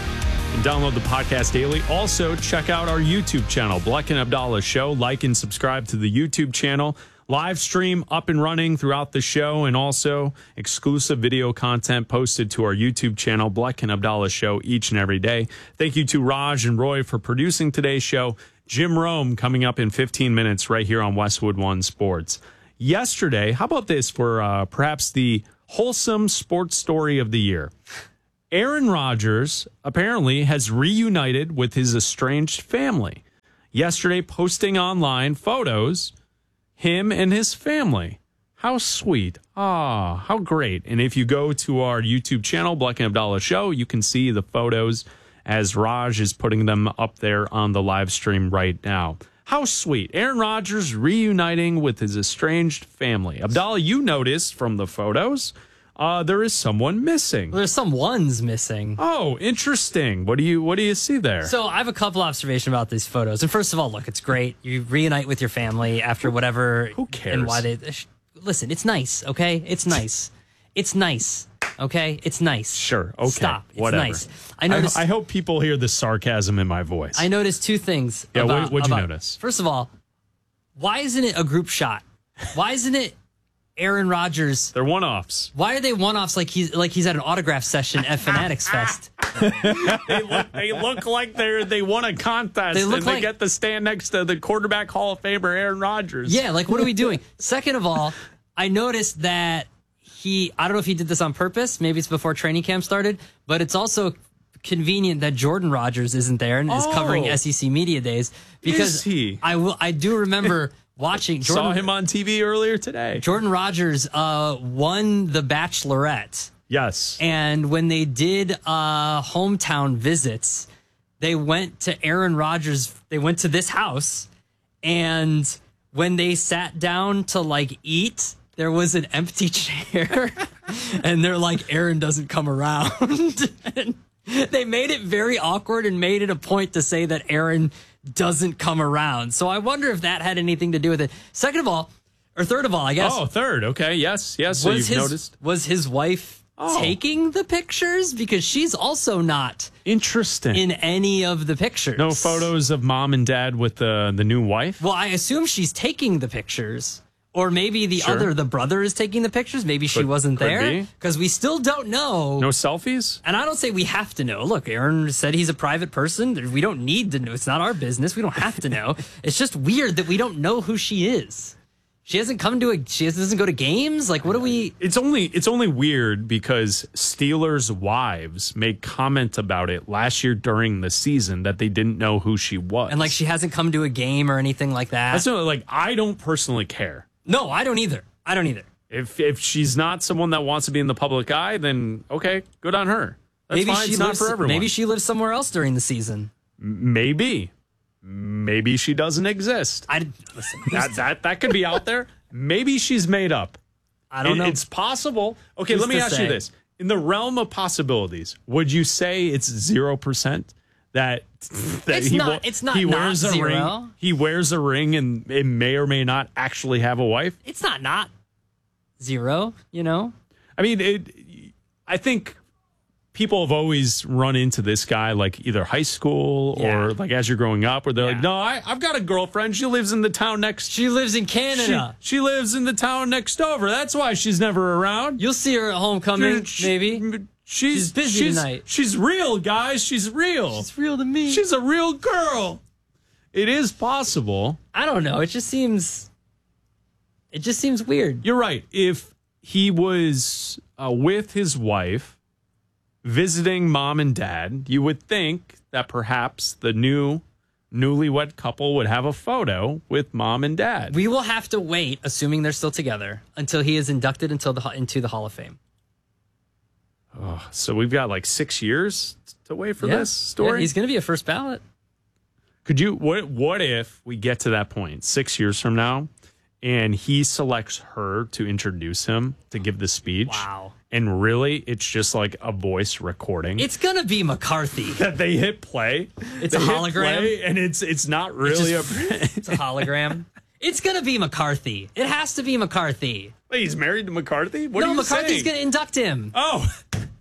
[SPEAKER 8] And download the podcast daily. Also, check out our YouTube channel, Bleck and Abdallah Show. Like and subscribe to the YouTube channel. Live stream up and running throughout the show, and also exclusive video content posted to our YouTube channel, Bleck and Abdallah Show, each and every day. Thank you to Raj and Roy for producing today's show. Jim Rome coming up in fifteen minutes right here on Westwood One Sports. Yesterday, how about this for uh, perhaps the wholesome sports story of the year? Aaron Rodgers apparently has reunited with his estranged family. Yesterday, posting online photos, him and his family. How sweet. Ah, how great. And if you go to our YouTube channel, Bleck and Abdallah Show, you can see the photos as Raj is putting them up there on the live stream right now. How sweet. Aaron Rodgers reuniting with his estranged family. Abdallah, you noticed from the photos, uh, there is someone missing.
[SPEAKER 1] Well, there's some ones missing.
[SPEAKER 8] Oh, interesting. What do you what do you see there?
[SPEAKER 1] So I have a couple observations about these photos. And first of all, look, it's great. You reunite with your family after whatever.
[SPEAKER 8] Who cares?
[SPEAKER 1] And why they listen, it's nice, okay? It's nice. It's nice. Okay? It's nice.
[SPEAKER 8] Sure. Okay.
[SPEAKER 1] Stop. It's
[SPEAKER 8] Whatever.
[SPEAKER 1] nice. I noticed
[SPEAKER 8] I, I hope people hear the sarcasm in my voice.
[SPEAKER 1] I noticed two things.
[SPEAKER 8] Yeah,
[SPEAKER 1] about,
[SPEAKER 8] what, what'd you
[SPEAKER 1] about,
[SPEAKER 8] notice?
[SPEAKER 1] First of all, why isn't it a group shot? Why isn't it Aaron Rodgers?
[SPEAKER 8] They're one-offs.
[SPEAKER 1] Why are they one-offs like he's like he's at an autograph session at Fanatics Fest?
[SPEAKER 8] they, look, they look like they're they won a contest.
[SPEAKER 1] They look
[SPEAKER 8] and
[SPEAKER 1] like,
[SPEAKER 8] they get to stand next to the quarterback Hall of Famer Aaron Rodgers.
[SPEAKER 1] Yeah, like what are we doing? Second of all, I noticed that he, I don't know if he did this on purpose. Maybe it's before training camp started, but it's also convenient that Jordan Rodgers isn't there and is
[SPEAKER 8] Oh.
[SPEAKER 1] covering S E C Media Days because
[SPEAKER 8] Is he?
[SPEAKER 1] I will. I do remember watching. Jordan,
[SPEAKER 8] Saw him on T V earlier today.
[SPEAKER 1] Jordan Rodgers uh, won The Bachelorette.
[SPEAKER 8] Yes.
[SPEAKER 1] And when they did uh, hometown visits, they went to Aaron Rodgers. They went to this house, and when they sat down to like eat, there was an empty chair, and they're like, Aaron doesn't come around. And they made it very awkward and made it a point to say that Aaron doesn't come around. So I wonder if that had anything to do with it. Second of all, or third of all, I guess.
[SPEAKER 8] Oh, third. Okay. Yes. Yes. So
[SPEAKER 1] was
[SPEAKER 8] you've
[SPEAKER 1] his,
[SPEAKER 8] noticed.
[SPEAKER 1] Was his wife
[SPEAKER 8] Oh.
[SPEAKER 1] taking the pictures? Because she's also not
[SPEAKER 8] Interesting.
[SPEAKER 1] in any of the pictures.
[SPEAKER 8] No photos of mom and dad with the the new wife?
[SPEAKER 1] Well, I assume she's taking the pictures. Or maybe the
[SPEAKER 8] Sure.
[SPEAKER 1] other, the brother is taking the pictures. Maybe she
[SPEAKER 8] Could-
[SPEAKER 1] wasn't
[SPEAKER 8] could
[SPEAKER 1] there.
[SPEAKER 8] be.
[SPEAKER 1] Because we still don't know.
[SPEAKER 8] No selfies?
[SPEAKER 1] And I don't say we have to know. Look, Aaron said he's a private person. We don't need to know. It's not our business. We don't have to know. It's just weird that we don't know who she is. She hasn't come to a. She doesn't go to games. Like, what do we?
[SPEAKER 8] It's only it's only weird because Steelers' wives made comment about it last year during the season that they didn't know who she was.
[SPEAKER 1] And like, she hasn't come to a game or anything like that.
[SPEAKER 8] That's not, like I don't personally care.
[SPEAKER 1] No, I don't either. I don't either.
[SPEAKER 8] If if she's not someone that wants to be in the public eye, then okay, good on her. That's
[SPEAKER 1] maybe
[SPEAKER 8] fine.
[SPEAKER 1] she
[SPEAKER 8] It's
[SPEAKER 1] lives,
[SPEAKER 8] not for everyone.
[SPEAKER 1] Maybe she lives somewhere else during the season.
[SPEAKER 8] Maybe. Maybe she doesn't exist.
[SPEAKER 1] I listen.
[SPEAKER 8] That that that could be out there. Maybe she's made up.
[SPEAKER 1] I don't
[SPEAKER 8] It-
[SPEAKER 1] know.
[SPEAKER 8] It's possible. Okay,
[SPEAKER 1] Who's
[SPEAKER 8] let me
[SPEAKER 1] to
[SPEAKER 8] ask
[SPEAKER 1] say?
[SPEAKER 8] you this. In the realm of possibilities, would you say it's zero percent that, that
[SPEAKER 1] It's
[SPEAKER 8] he
[SPEAKER 1] not-
[SPEAKER 8] wa-
[SPEAKER 1] it's not
[SPEAKER 8] he
[SPEAKER 1] not
[SPEAKER 8] wears a
[SPEAKER 1] zero.
[SPEAKER 8] ring? He wears a ring and it may or may not actually have a wife.
[SPEAKER 1] It's not not zero. You know.
[SPEAKER 8] I mean, it. I think people have always run into this guy, like either high school or
[SPEAKER 1] Yeah.
[SPEAKER 8] like as you're growing up, where they're like, "No, I, I've got a girlfriend. She lives in the town next.
[SPEAKER 1] She lives in Canada.
[SPEAKER 8] She, she lives in the town next over. That's why she's never around.
[SPEAKER 1] You'll see her at homecoming,
[SPEAKER 8] She-
[SPEAKER 1] maybe.
[SPEAKER 8] She's,
[SPEAKER 1] She's busy
[SPEAKER 8] she's,
[SPEAKER 1] tonight.
[SPEAKER 8] She's real, guys. She's real.
[SPEAKER 1] She's real to me.
[SPEAKER 8] She's a real girl. It is possible.
[SPEAKER 1] I don't know. It just seems. It just seems weird.
[SPEAKER 8] You're right. If he was uh, with his wife, visiting mom and dad, you would think that perhaps the new newlywed couple would have a photo with mom and dad.
[SPEAKER 1] We will have to wait, assuming they're still together, until he is inducted until the into the Hall of Fame.
[SPEAKER 8] Oh, so we've got like six years to wait for
[SPEAKER 1] Yeah.
[SPEAKER 8] this story.
[SPEAKER 1] Yeah, he's going to be a first ballot.
[SPEAKER 8] Could you? What? What if we get to that point six years from now, and he selects her to introduce him to give the speech?
[SPEAKER 1] Wow.
[SPEAKER 8] and really it's just like a voice recording.
[SPEAKER 1] It's gonna be McCarthy.
[SPEAKER 8] That they hit play.
[SPEAKER 1] It's
[SPEAKER 8] They
[SPEAKER 1] a
[SPEAKER 8] hit
[SPEAKER 1] hologram,
[SPEAKER 8] play, and it's it's not really
[SPEAKER 1] it's, just, a, it's a hologram. It's gonna be McCarthy. It has to be McCarthy.
[SPEAKER 8] Wait, he's married to McCarthy? What
[SPEAKER 1] no,
[SPEAKER 8] are you
[SPEAKER 1] McCarthy's
[SPEAKER 8] saying?
[SPEAKER 1] gonna induct him.
[SPEAKER 8] Oh.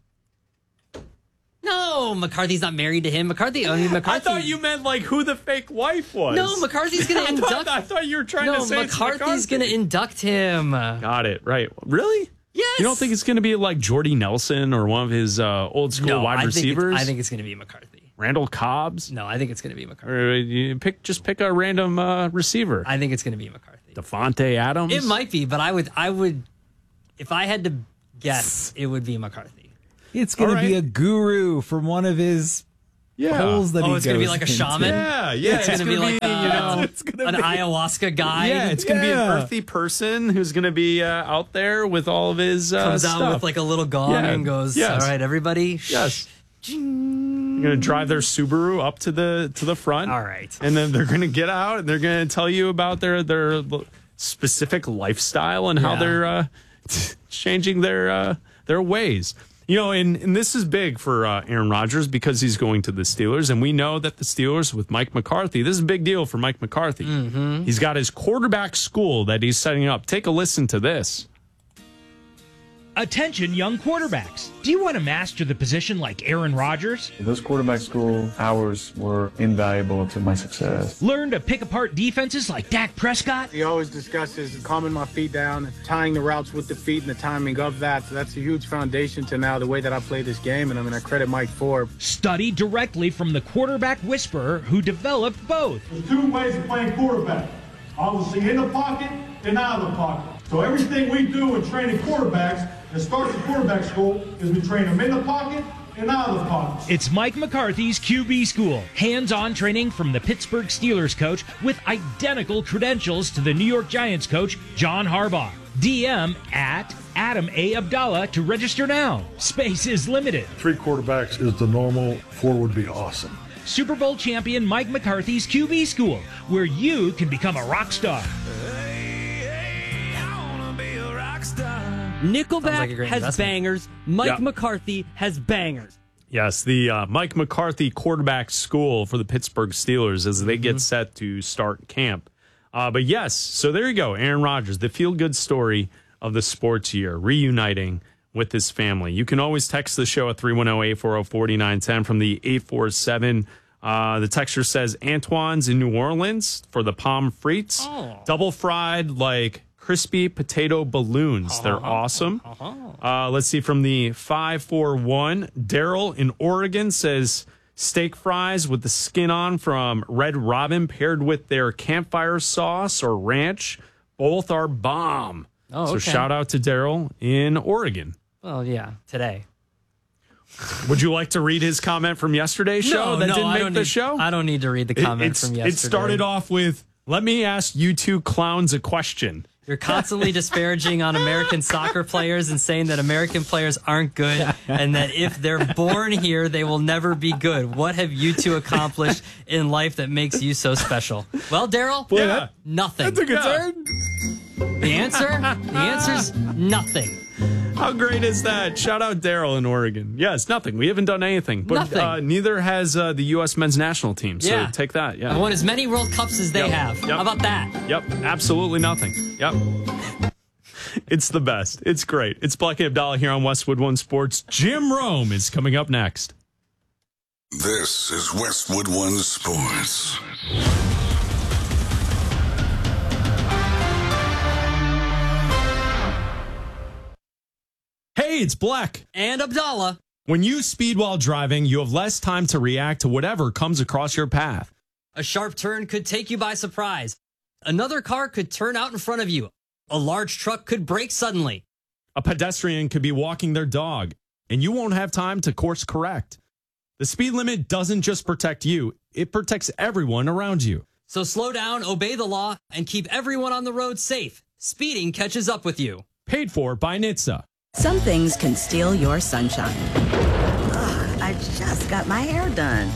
[SPEAKER 1] No, McCarthy's not married to him. McCarthy, I mean, McCarthy.
[SPEAKER 8] I thought you meant like who the fake wife was.
[SPEAKER 1] No, McCarthy's going to induct.
[SPEAKER 8] I thought, I thought you were trying
[SPEAKER 1] no,
[SPEAKER 8] to say
[SPEAKER 1] McCarthy's
[SPEAKER 8] McCarthy.
[SPEAKER 1] going to induct him.
[SPEAKER 8] Got it right. Really?
[SPEAKER 1] Yes.
[SPEAKER 8] You don't think it's going to be like Jordy Nelson or one of his uh, old school
[SPEAKER 1] no,
[SPEAKER 8] wide
[SPEAKER 1] I
[SPEAKER 8] receivers?
[SPEAKER 1] Think I think it's going to be McCarthy.
[SPEAKER 8] Randall Cobbs?
[SPEAKER 1] No, I think it's going to be McCarthy.
[SPEAKER 8] Or you pick just pick a random uh, receiver.
[SPEAKER 1] I think it's going to be McCarthy.
[SPEAKER 8] Devontae Adams.
[SPEAKER 1] It might be, but I would, I would, if I had to guess, it would be McCarthy.
[SPEAKER 2] It's going
[SPEAKER 8] All
[SPEAKER 2] to be
[SPEAKER 8] right.
[SPEAKER 2] a guru from one of his
[SPEAKER 8] Yeah.
[SPEAKER 2] holes that
[SPEAKER 1] oh,
[SPEAKER 2] he
[SPEAKER 1] it's going to be like a
[SPEAKER 2] into.
[SPEAKER 1] shaman?
[SPEAKER 8] Yeah, yeah.
[SPEAKER 1] It's, going to be
[SPEAKER 8] gonna
[SPEAKER 1] like, uh,
[SPEAKER 8] you know,
[SPEAKER 2] it's gonna
[SPEAKER 1] an
[SPEAKER 2] be.
[SPEAKER 1] ayahuasca guy.
[SPEAKER 8] yeah, it's going to be
[SPEAKER 2] Yeah.
[SPEAKER 8] an earthy person who's going to be uh, out there with all of his uh,
[SPEAKER 1] Comes out
[SPEAKER 8] stuff.
[SPEAKER 1] with like a little gong
[SPEAKER 8] Yeah.
[SPEAKER 1] and goes,
[SPEAKER 8] Yes.
[SPEAKER 1] all right, everybody.
[SPEAKER 8] Yes. You're going to drive their Subaru up to the to the front.
[SPEAKER 1] All right.
[SPEAKER 8] And then they're going to get out and they're going to tell you about their their specific lifestyle and how
[SPEAKER 1] Yeah.
[SPEAKER 8] they're uh, changing their uh, their ways. You know, and, and this is big for uh, Aaron Rodgers because he's going to the Steelers. And we know that the Steelers with Mike McCarthy, this is a big deal for Mike McCarthy.
[SPEAKER 1] Mm-hmm.
[SPEAKER 8] He's got his quarterback school that he's setting up. Take a listen to this.
[SPEAKER 3] Attention, young quarterbacks. Do you want to master the position like Aaron Rodgers?
[SPEAKER 4] Those quarterback school hours were invaluable to my success.
[SPEAKER 3] Learn to pick apart defenses like Dak Prescott?
[SPEAKER 5] He always discusses calming my feet down, tying the routes with the feet and the timing of that. So that's a huge foundation to now the way that I play this game. And I mean, I credit Mike Ford.
[SPEAKER 3] Study directly from the quarterback whisperer who developed both.
[SPEAKER 6] There's two ways of playing quarterback. Obviously in the pocket and out of the pocket. So everything we do in training quarterbacks that starts at quarterback school is we train them in the pocket and out of the pocket.
[SPEAKER 3] It's Mike McCarthy's Q B School. Hands-on training from the Pittsburgh Steelers coach with identical credentials to the New York Giants coach, John Harbaugh. D M at Adam A. Abdallah to register now. Space is limited.
[SPEAKER 9] Three quarterbacks is the normal. Four would be awesome.
[SPEAKER 3] Super Bowl champion Mike McCarthy's Q B School, where you can become a rock star.
[SPEAKER 1] Nickelback
[SPEAKER 21] like a great
[SPEAKER 1] has
[SPEAKER 21] investment.
[SPEAKER 1] bangers. Mike
[SPEAKER 8] Yeah.
[SPEAKER 1] McCarthy has bangers.
[SPEAKER 8] Yes, the uh, Mike McCarthy quarterback school for the Pittsburgh Steelers as they get set to start camp. Uh, but yes, so there you go. Aaron Rodgers, the feel-good story of the sports year, reuniting with his family. You can always text the show at three one zero, eight four zero, four nine one zero from the eight four seven. Uh, the texter says Antoine's in New Orleans for the pommes frites.
[SPEAKER 1] Oh.
[SPEAKER 8] Double fried like crispy potato balloons. They're awesome. Uh, let's see from the five four one. Daryl in Oregon says steak fries with the skin on from Red Robin paired with their campfire sauce or ranch. Both are bomb.
[SPEAKER 1] Oh,
[SPEAKER 8] So
[SPEAKER 1] okay.
[SPEAKER 8] shout out to Daryl in Oregon.
[SPEAKER 1] Well, yeah, today.
[SPEAKER 8] Would you like to read his comment from yesterday's show
[SPEAKER 1] No,
[SPEAKER 8] that
[SPEAKER 1] no,
[SPEAKER 8] didn't
[SPEAKER 1] I
[SPEAKER 8] make
[SPEAKER 1] don't
[SPEAKER 8] the
[SPEAKER 1] need-
[SPEAKER 8] show?
[SPEAKER 1] I don't need to read the
[SPEAKER 8] It-
[SPEAKER 1] comment
[SPEAKER 8] it's-
[SPEAKER 1] from yesterday.
[SPEAKER 8] It started off with, let me ask you two clowns a question.
[SPEAKER 1] You're constantly disparaging on American soccer players and saying that American players aren't good and that if they're born here, they will never be good. What have you two accomplished in life that makes you so special? Well, Daryl,
[SPEAKER 8] Yeah.
[SPEAKER 1] nothing.
[SPEAKER 8] That's a concern.
[SPEAKER 1] The answer? The answer's nothing.
[SPEAKER 8] How great is that? Shout out Daryl in Oregon. Yes, nothing. We haven't done anything. But
[SPEAKER 1] Nothing.
[SPEAKER 8] Uh, neither has uh, the U S men's national team. So
[SPEAKER 1] Yeah.
[SPEAKER 8] take that. Yeah.
[SPEAKER 1] I won as many World Cups as they
[SPEAKER 8] Yep.
[SPEAKER 1] have.
[SPEAKER 8] Yep.
[SPEAKER 1] How about that?
[SPEAKER 8] Yep, absolutely nothing. Yep. It's the best. It's great. It's Black and Abdallah here on Westwood One Sports. Jim Rome is coming up next.
[SPEAKER 16] This is Westwood One Sports.
[SPEAKER 8] Hey, it's Black.
[SPEAKER 1] And Abdallah.
[SPEAKER 8] When you speed while driving, you have less time to react to whatever comes across your path.
[SPEAKER 1] A sharp turn could take you by surprise. Another car could turn out in front of you. A large truck could brake suddenly.
[SPEAKER 8] A pedestrian could be walking their dog, and you won't have time to course correct. The speed limit doesn't just protect you, it protects everyone around you.
[SPEAKER 1] So slow down, obey the law, and keep everyone on the road safe. Speeding catches up with you.
[SPEAKER 8] Paid for by N H T S A.
[SPEAKER 22] Some things can steal your sunshine. Ugh, I just got my hair done.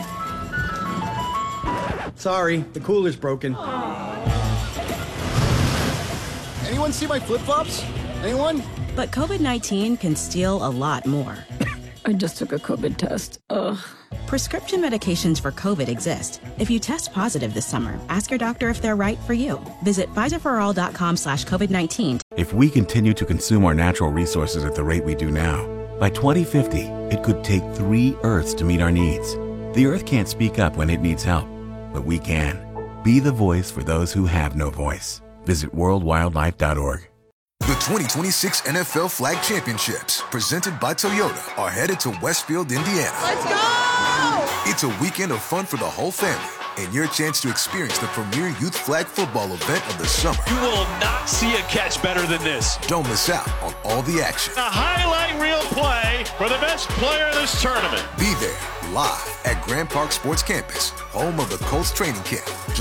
[SPEAKER 23] Sorry, the cooler's broken.
[SPEAKER 10] Anyone see my flip-flops? Anyone?
[SPEAKER 22] But COVID nineteen can steal a lot more.
[SPEAKER 7] I just took a COVID test. Ugh.
[SPEAKER 22] Prescription medications for COVID exist. If you test positive this summer, ask your doctor if they're right for you. Visit Pfizerforall.com slash COVID-19.
[SPEAKER 12] If we continue to consume our natural resources at the rate we do now, by twenty fifty, it could take three Earths to meet our needs. The Earth can't speak up when it needs help, but we can. Be the voice for those who have no voice. Visit world wildlife dot org.
[SPEAKER 13] The twenty twenty-six N F L Flag Championships, presented by Toyota, are headed to Westfield, Indiana.
[SPEAKER 14] Let's go!
[SPEAKER 13] It's a weekend of fun for the whole family and your chance to experience the premier youth flag football event of the summer.
[SPEAKER 26] You will not see a catch better than this.
[SPEAKER 13] Don't miss out on all the action.
[SPEAKER 26] A highlight reel play for the best player in this tournament.
[SPEAKER 13] Be there live at Grand Park Sports Campus, home of the Colts training camp.